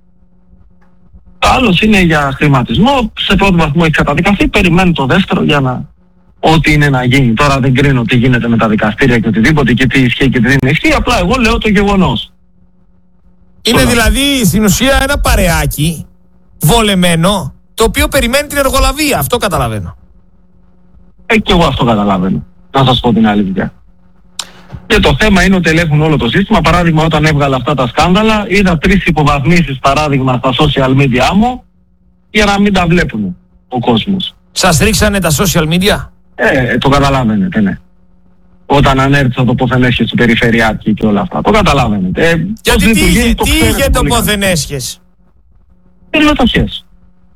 Άλλος είναι για χρηματισμό, σε πρώτο βαθμό έχει καταδικαστεί, περιμένει το δεύτερο για να ό,τι είναι να γίνει. Τώρα δεν κρίνω τι γίνεται με τα δικαστήρια και οτιδήποτε και τι ισχύει και τι δεν ισχύει, απλά εγώ λέω το γεγονός. Είναι δηλαδή στην ουσία ένα παρεάκι βολεμένο, το οποίο περιμένει την εργολαβία. Αυτό καταλαβαίνω. Και εγώ αυτό καταλαβαίνω, να σας πω την αλήθεια. Και το θέμα είναι ότι ελέγχουν όλο το σύστημα. Παράδειγμα, όταν έβγαλα αυτά τα σκάνδαλα, είδα 3 υποβαθμίσεις παράδειγμα στα social media μου για να μην τα βλέπουν ο κόσμος. Σας ρίξανε τα social media? Το καταλαβαίνετε, ναι. Όταν ανέρθω το πόθεν έσχες του Περιφερειάρχη και όλα αυτά. Το καταλαβαίνετε. Γιατί τι είχε το πόθεν έσχες? Είναι μετοχές.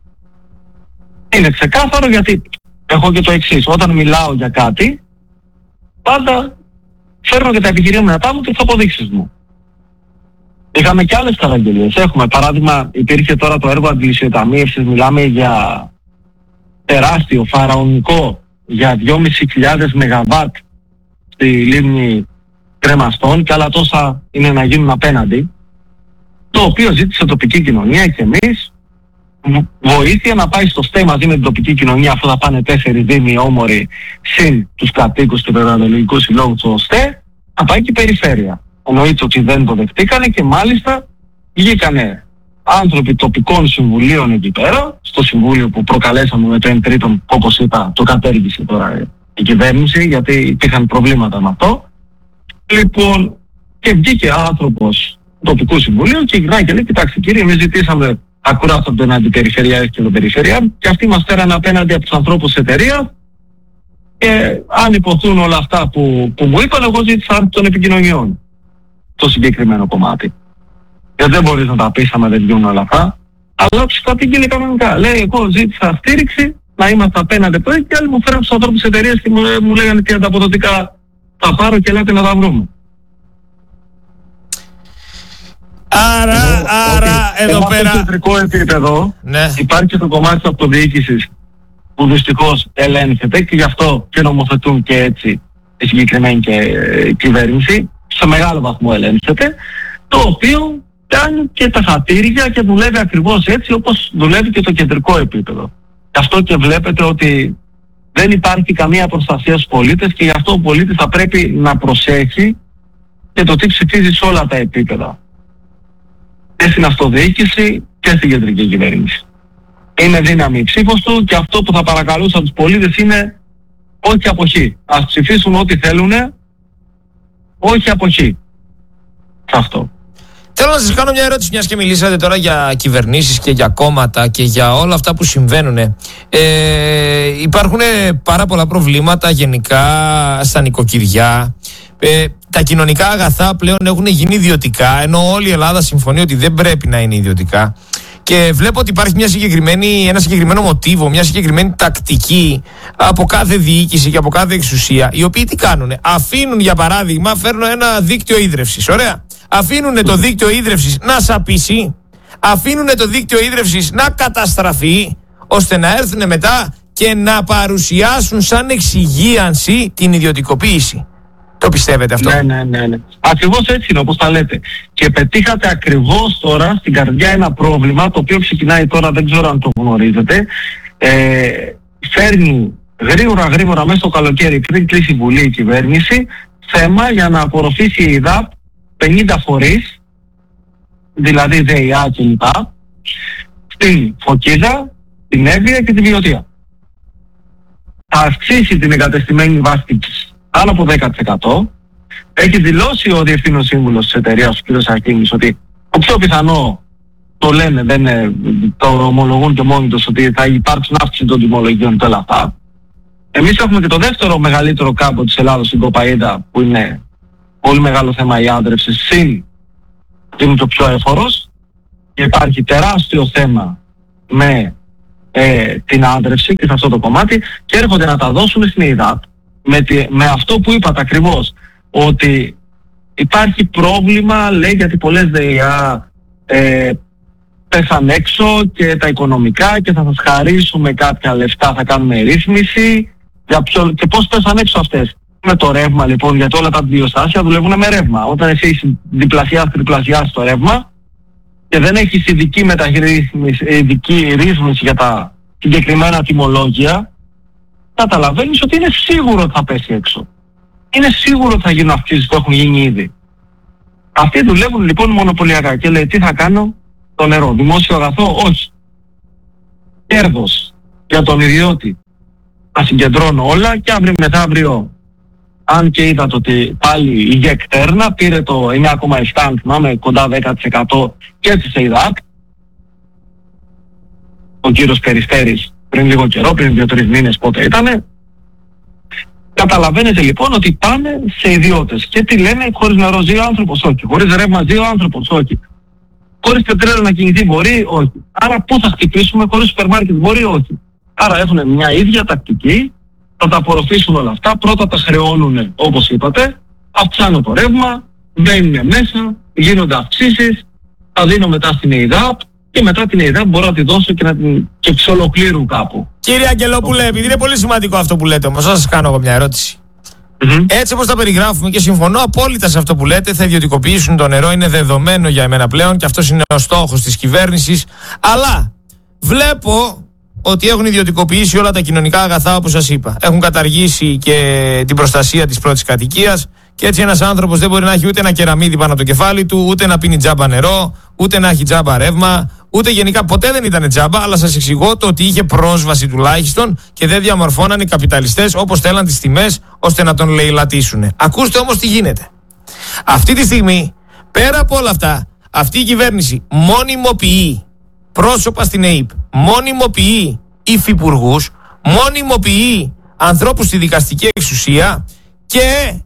Είναι ξεκάθαρο γιατί έχω και το εξής. Όταν μιλάω για κάτι, πάντα φέρνω και τα επιχειρήματά μου και τις αποδείξεις μου. Είχαμε και άλλες καταγγελίες. Έχουμε παράδειγμα, υπήρχε τώρα το έργο αντιλησιοταμίευσης, μιλάμε για τεράστιο, φαραωνικό, για 2.500 ΜΒ στη λίμνη Κρεμαστών και άλλα τόσα είναι να γίνουν απέναντι, το οποίο ζήτησε τοπική κοινωνία και εμείς βοήθεια να πάει στο ΣΤΕ μαζί με την τοπική κοινωνία, αφού θα πάνε 4 δήμοι όμοροι συν τους κατοίκους του Περιβαλλοντικού Συλλόγου στο ΣΤΕ, να πάει και η περιφέρεια. Εννοείται ότι δεν το δεχτήκανε και μάλιστα βγήκανε άνθρωποι τοπικών συμβουλίων εκεί πέρα, στο συμβούλιο που προκαλέσαμε με το 1/3, όπως είπα, το κατέργησε τώρα η κυβέρνηση, γιατί υπήρχαν προβλήματα με αυτό. Λοιπόν, και βγήκε άνθρωπος τοπικού συμβουλίου και γυρνάει και λέει: κοιτάξτε κύριε, εμείς ζητήσαμε ακουράτα από τον αντιπεριφερειάρχη και τον περιφερειάρχη και αυτοί μας φέρανε απέναντι από τους ανθρώπους της εταιρείας και αν υποθούν όλα αυτά που μου είπαν, εγώ ζήτησα των επικοινωνιών το συγκεκριμένο κομμάτι. Γιατί δεν μπορείς να τα πεις άμα δεν βγουν όλα αυτά, αλλά τους κατήγγειλε κανονικά. Λέει: εγώ ζήτησα στήριξη, να είμαστε απέναντι από και άλλοι μου φέραν τους ανθρώπους της εταιρείας και μου λέγανε τι ανταποδοτικά θα πάρω και ελάτε να τα βρούμε. Άρα εδώ πέρα... Στο κεντρικό επίπεδο, ναι, υπάρχει και το κομμάτι της αυτοδιοίκησης που δυστυχώς ελέγχεται και γι' αυτό και νομοθετούν και έτσι η συγκεκριμένη κυβέρνηση, σε μεγάλο βαθμό ελέγχεται, το οποίο κάνει και τα χατήρια και δουλεύει ακριβώς έτσι όπως δουλεύει και το κεντρικό επίπεδο. Γι' αυτό και βλέπετε ότι δεν υπάρχει καμία προστασία στους πολίτες και γι' αυτό ο πολίτης θα πρέπει να προσέχει και το τι ψηφίζει σε όλα τα επίπεδα. Και στην αυτοδιοίκηση και στην κεντρική κυβέρνηση. Είναι δύναμη η ψήφος του και αυτό που θα παρακαλούσα τους πολίτες είναι όχι αποχή. Ας ψηφίσουν ό,τι θέλουν, όχι αποχή. Αυτό. Θέλω να σας κάνω μια ερώτηση, μιας και μιλήσατε τώρα για κυβερνήσεις και για κόμματα και για όλα αυτά που συμβαίνουν. Υπάρχουν πάρα πολλά προβλήματα γενικά στα νοικοκυριά. Τα κοινωνικά αγαθά πλέον έχουν γίνει ιδιωτικά, ενώ όλη η Ελλάδα συμφωνεί ότι δεν πρέπει να είναι ιδιωτικά. Και βλέπω ότι υπάρχει ένα συγκεκριμένο μοτίβο, μια συγκεκριμένη τακτική από κάθε διοίκηση και από κάθε εξουσία, οι οποίοι τι κάνουνε? Αφήνουν, για παράδειγμα, φέρνω ένα δίκτυο ίδρευσης. Ωραία. Αφήνουν το δίκτυο ίδρευσης να σαπίσει, αφήνουν το δίκτυο ίδρευσης να καταστραφεί, ώστε να έρθουν μετά και να παρουσιάσουν σαν εξυγίανση την ιδιωτικοποίηση. Το πιστεύετε αυτό? Ναι. Ακριβώς έτσι είναι όπως τα λέτε. Και πετύχατε ακριβώς τώρα στην καρδιά ένα πρόβλημα το οποίο ξεκινάει τώρα, δεν ξέρω αν το γνωρίζετε. Φέρνει γρήγορα μέσα στο καλοκαίρι, πριν κλείσει η Βουλή η κυβέρνηση, θέμα για να απορροφήσει η ΕΔΑΠ 50 φορείς, δηλαδή ΔΕΙΑ κλπ, στην Φωκίδα, την Εύβοια και την Βιωτία. Θα αυξήσει την εγκατεστημένη βάση πάνω από 10%. Έχει δηλώσει ο Διευθύνων Σύμβουλος της εταιρείας, ο κ. Σακίνης, ότι το πιο πιθανό, το λένε, το ομολογούν και μόνοι τους, ότι θα υπάρξουν αύξηση των τιμολογίων και όλα αυτά. Εμείς έχουμε και το δεύτερο μεγαλύτερο κάμπο της Ελλάδος στην Κοπαΐδα, που είναι πολύ μεγάλο θέμα η άντρευση, συν είναι το πιο έφορος, και υπάρχει τεράστιο θέμα με την άντρευση και σε αυτό το κομμάτι, και έρχονται να τα δώσουν στην ΕΙΔΑΠ με αυτό που είπατε ακριβώς, ότι υπάρχει πρόβλημα, λέει, γιατί πολλές ΔΕΙΑ πέσαν έξω και τα οικονομικά και θα σας χαρίσουμε κάποια λεφτά, θα κάνουμε ρύθμιση. Και πώς πέσαν έξω αυτές? Με το ρεύμα λοιπόν, γιατί όλα τα αντιοστάσια δουλεύουν με ρεύμα. Όταν εσύ έχεις τριπλασιάσει το ρεύμα και δεν έχεις ειδική ρύθμιση για τα συγκεκριμένα τιμολόγια, καταλαβαίνεις ότι είναι σίγουρο ότι θα πέσει έξω. Είναι σίγουρο ότι θα γίνουν αυξήσεις που έχουν γίνει ήδη. Αυτοί δουλεύουν λοιπόν μονοπωλιακά και λέει, τι θα κάνω? Το νερό, δημόσιο αγαθό? Όχι. Κέρδος για τον ιδιώτη. Θα συγκεντρώνω όλα και αύριο μεθαύριο, αν και είδατε ότι πάλι η ΓΕΚ Τέρνα πήρε το 9,7, αν θυμάμαι, κοντά 10% και της ΕΙΔΑΠ, ο κύριος Περιστέρης πριν λίγο καιρό, πριν 2-3 μήνες πότε ήτανε. Καταλαβαίνετε λοιπόν ότι πάνε σε ιδιώτες. Και τι λένε? Χωρίς νερό ζει ο άνθρωπος? Όχι. Χωρίς ρεύμα ζει ο άνθρωπος? Όχι. Χωρίς πετρέλαιο να κινηθεί μπορεί? Όχι. Άρα πού θα χτυπήσουμε? Χωρίς σούπερ μάρκετ μπορεί? Όχι. Άρα έχουν μια ίδια τακτική, θα τα απορροφήσουν όλα αυτά, πρώτα τα χρεώνουν όπως είπατε, αυξάνουν το ρεύμα, μπαίνουν μέσα, γίνονται αυξήσεις, θα δίνω μετά στην ΕΙΔΑΠ και μετά την ΕΙΔΑΠ μπορώ να τη δώσω και εξ ολοκλήρου κάπου. Κύριε Αγγελόπουλε, επειδή είναι πολύ σημαντικό αυτό που λέτε όμως, θα σας κάνω εγώ μια ερώτηση. Έτσι όπως τα περιγράφουμε, και συμφωνώ απόλυτα σε αυτό που λέτε, θα ιδιωτικοποιήσουν το νερό, είναι δεδομένο για εμένα πλέον και αυτός είναι ο στόχος της κυβέρνησης, αλλά βλέπω ότι έχουν ιδιωτικοποιήσει όλα τα κοινωνικά αγαθά, όπως σας είπα. Έχουν καταργήσει και την προστασία της πρώτης κατοικίας και έτσι ένας άνθρωπος δεν μπορεί να έχει ούτε ένα κεραμίδι πάνω από το κεφάλι του, ούτε να πίνει τζάμπα νερό, ούτε να έχει τζάμπα ρεύμα, ούτε γενικά ποτέ δεν ήταν τζάμπα, αλλά σας εξηγώ το ότι είχε πρόσβαση τουλάχιστον και δεν διαμορφώναν οι καπιταλιστές όπως θέλαν τις τιμές ώστε να τον λαιλατίσουν. Ακούστε όμως τι γίνεται. Αυτή τη στιγμή, πέρα από όλα αυτά, αυτή η κυβέρνηση μονιμοποιεί πρόσωπα στην ΕΕΠ, μονιμοποιεί υφυπουργούς, μονιμοποιεί ανθρώπους στη δικαστική εξουσία και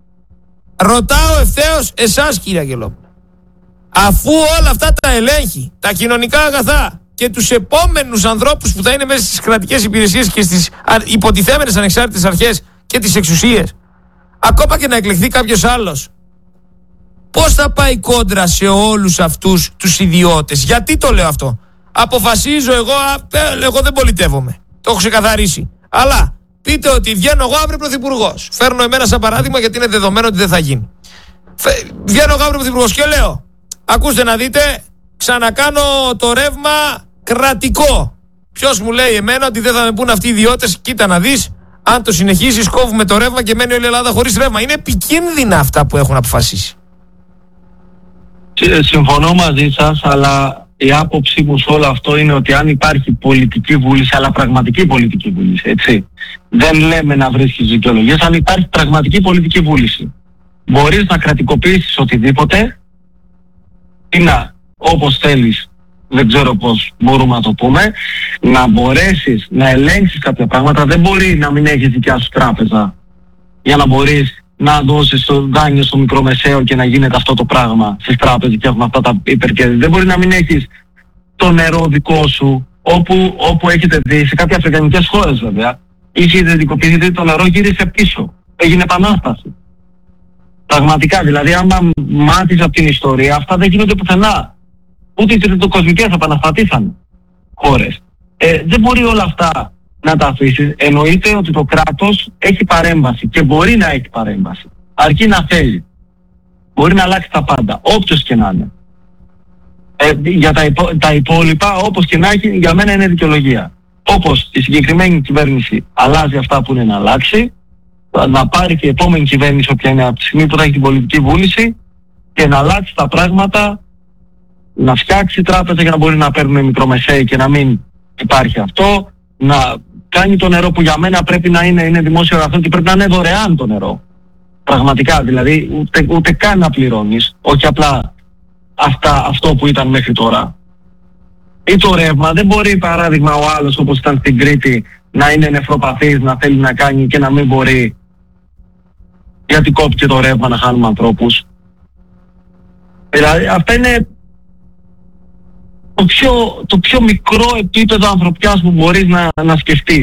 ρωτάω ευθέως εσάς, κύριε Αγγελόπουλε, αφού όλα αυτά τα ελέγχει, τα κοινωνικά αγαθά και τους επόμενους ανθρώπους που θα είναι μέσα στις κρατικές υπηρεσίες και στις υποτιθέμενες ανεξάρτητες αρχές και τις εξουσίες, ακόμα και να εκλεχθεί κάποιος άλλος, πώς θα πάει κόντρα σε όλους αυτούς τους ιδιώτες? Γιατί το λέω αυτό? Αποφασίζω εγώ δεν πολιτεύομαι. Το έχω ξεκαθαρίσει. Αλλά πείτε ότι βγαίνω εγώ αύριο πρωθυπουργός. Φέρνω εμένα σαν παράδειγμα γιατί είναι δεδομένο ότι δεν θα γίνει. Βγαίνω εγώ αύριο πρωθυπουργός και λέω, ακούστε να δείτε, ξανακάνω το ρεύμα κρατικό. Ποιος μου λέει εμένα ότι δεν θα με πούν αυτοί οι ιδιώτες? Κοίτα να δεις, αν το συνεχίσεις κόβουμε το ρεύμα και μένει όλη η Ελλάδα χωρίς ρεύμα. Είναι επικίνδυνα αυτά που έχουν αποφασίσει. Συμφωνώ μαζί σας, αλλά η άποψή μου σε όλο αυτό είναι ότι αν υπάρχει πολιτική βούληση, αλλά πραγματική πολιτική βούληση, έτσι, δεν λέμε να βρίσκεις δικαιολογίες, αν υπάρχει πραγματική πολιτική βούληση, μπορείς να κρατικοποιήσεις οτιδήποτε ή να, όπως θέλεις, δεν ξέρω πώς μπορούμε να το πούμε, να μπορέσεις να ελέγξεις κάποια πράγματα. Δεν μπορεί να μην έχεις δικιά σου τράπεζα για να μπορείς να δώσεις το δάνειο στο μικρομεσαίο και να γίνεται αυτό το πράγμα στις τράπεζες και έχουν αυτά τα υπερκέρδη. Δεν μπορεί να μην έχεις το νερό δικό σου, όπου έχετε δει σε κάποιες αφρικανικές χώρες βέβαια, είχε ιδιωτικοποιηθεί το νερό, γύρισε πίσω, έγινε επανάσταση. Πραγματικά, δηλαδή άμα μάθεις από την ιστορία, αυτά δεν γίνονται πουθενά. Ούτε οι τριτοκοσμικές επαναστατήσαν χώρες. Δεν μπορεί όλα αυτά να τα αφήσεις. Εννοείται ότι το κράτος έχει παρέμβαση και μπορεί να έχει παρέμβαση. Αρκεί να θέλει. Μπορεί να αλλάξει τα πάντα, όποιος και να είναι. Για τα υπόλοιπα, όπως και να έχει, για μένα είναι δικαιολογία. Όπως η συγκεκριμένη κυβέρνηση αλλάζει αυτά που είναι να αλλάξει, να πάρει και η επόμενη κυβέρνηση, όποια είναι, από τη στιγμή που θα έχει την πολιτική βούληση, και να αλλάξει τα πράγματα, να φτιάξει τράπεζα για να μπορεί να παίρνουν μικρομεσαίοι και να μην υπάρχει αυτό, να κάνει το νερό που για μένα πρέπει να είναι δημόσιο αγαθό και πρέπει να είναι δωρεάν το νερό. Πραγματικά, δηλαδή ούτε καν να πληρώνεις, όχι απλά αυτό που ήταν μέχρι τώρα. Ή το ρεύμα, δεν μπορεί παράδειγμα ο άλλος όπως ήταν στην Κρήτη να είναι νεφροπαθής, να θέλει να κάνει και να μην μπορεί γιατί κόπηκε το ρεύμα, να χάνουμε ανθρώπους. Δηλαδή αυτά είναι το πιο μικρό επίπεδο ανθρωπιάς που μπορείς να σκεφτείς.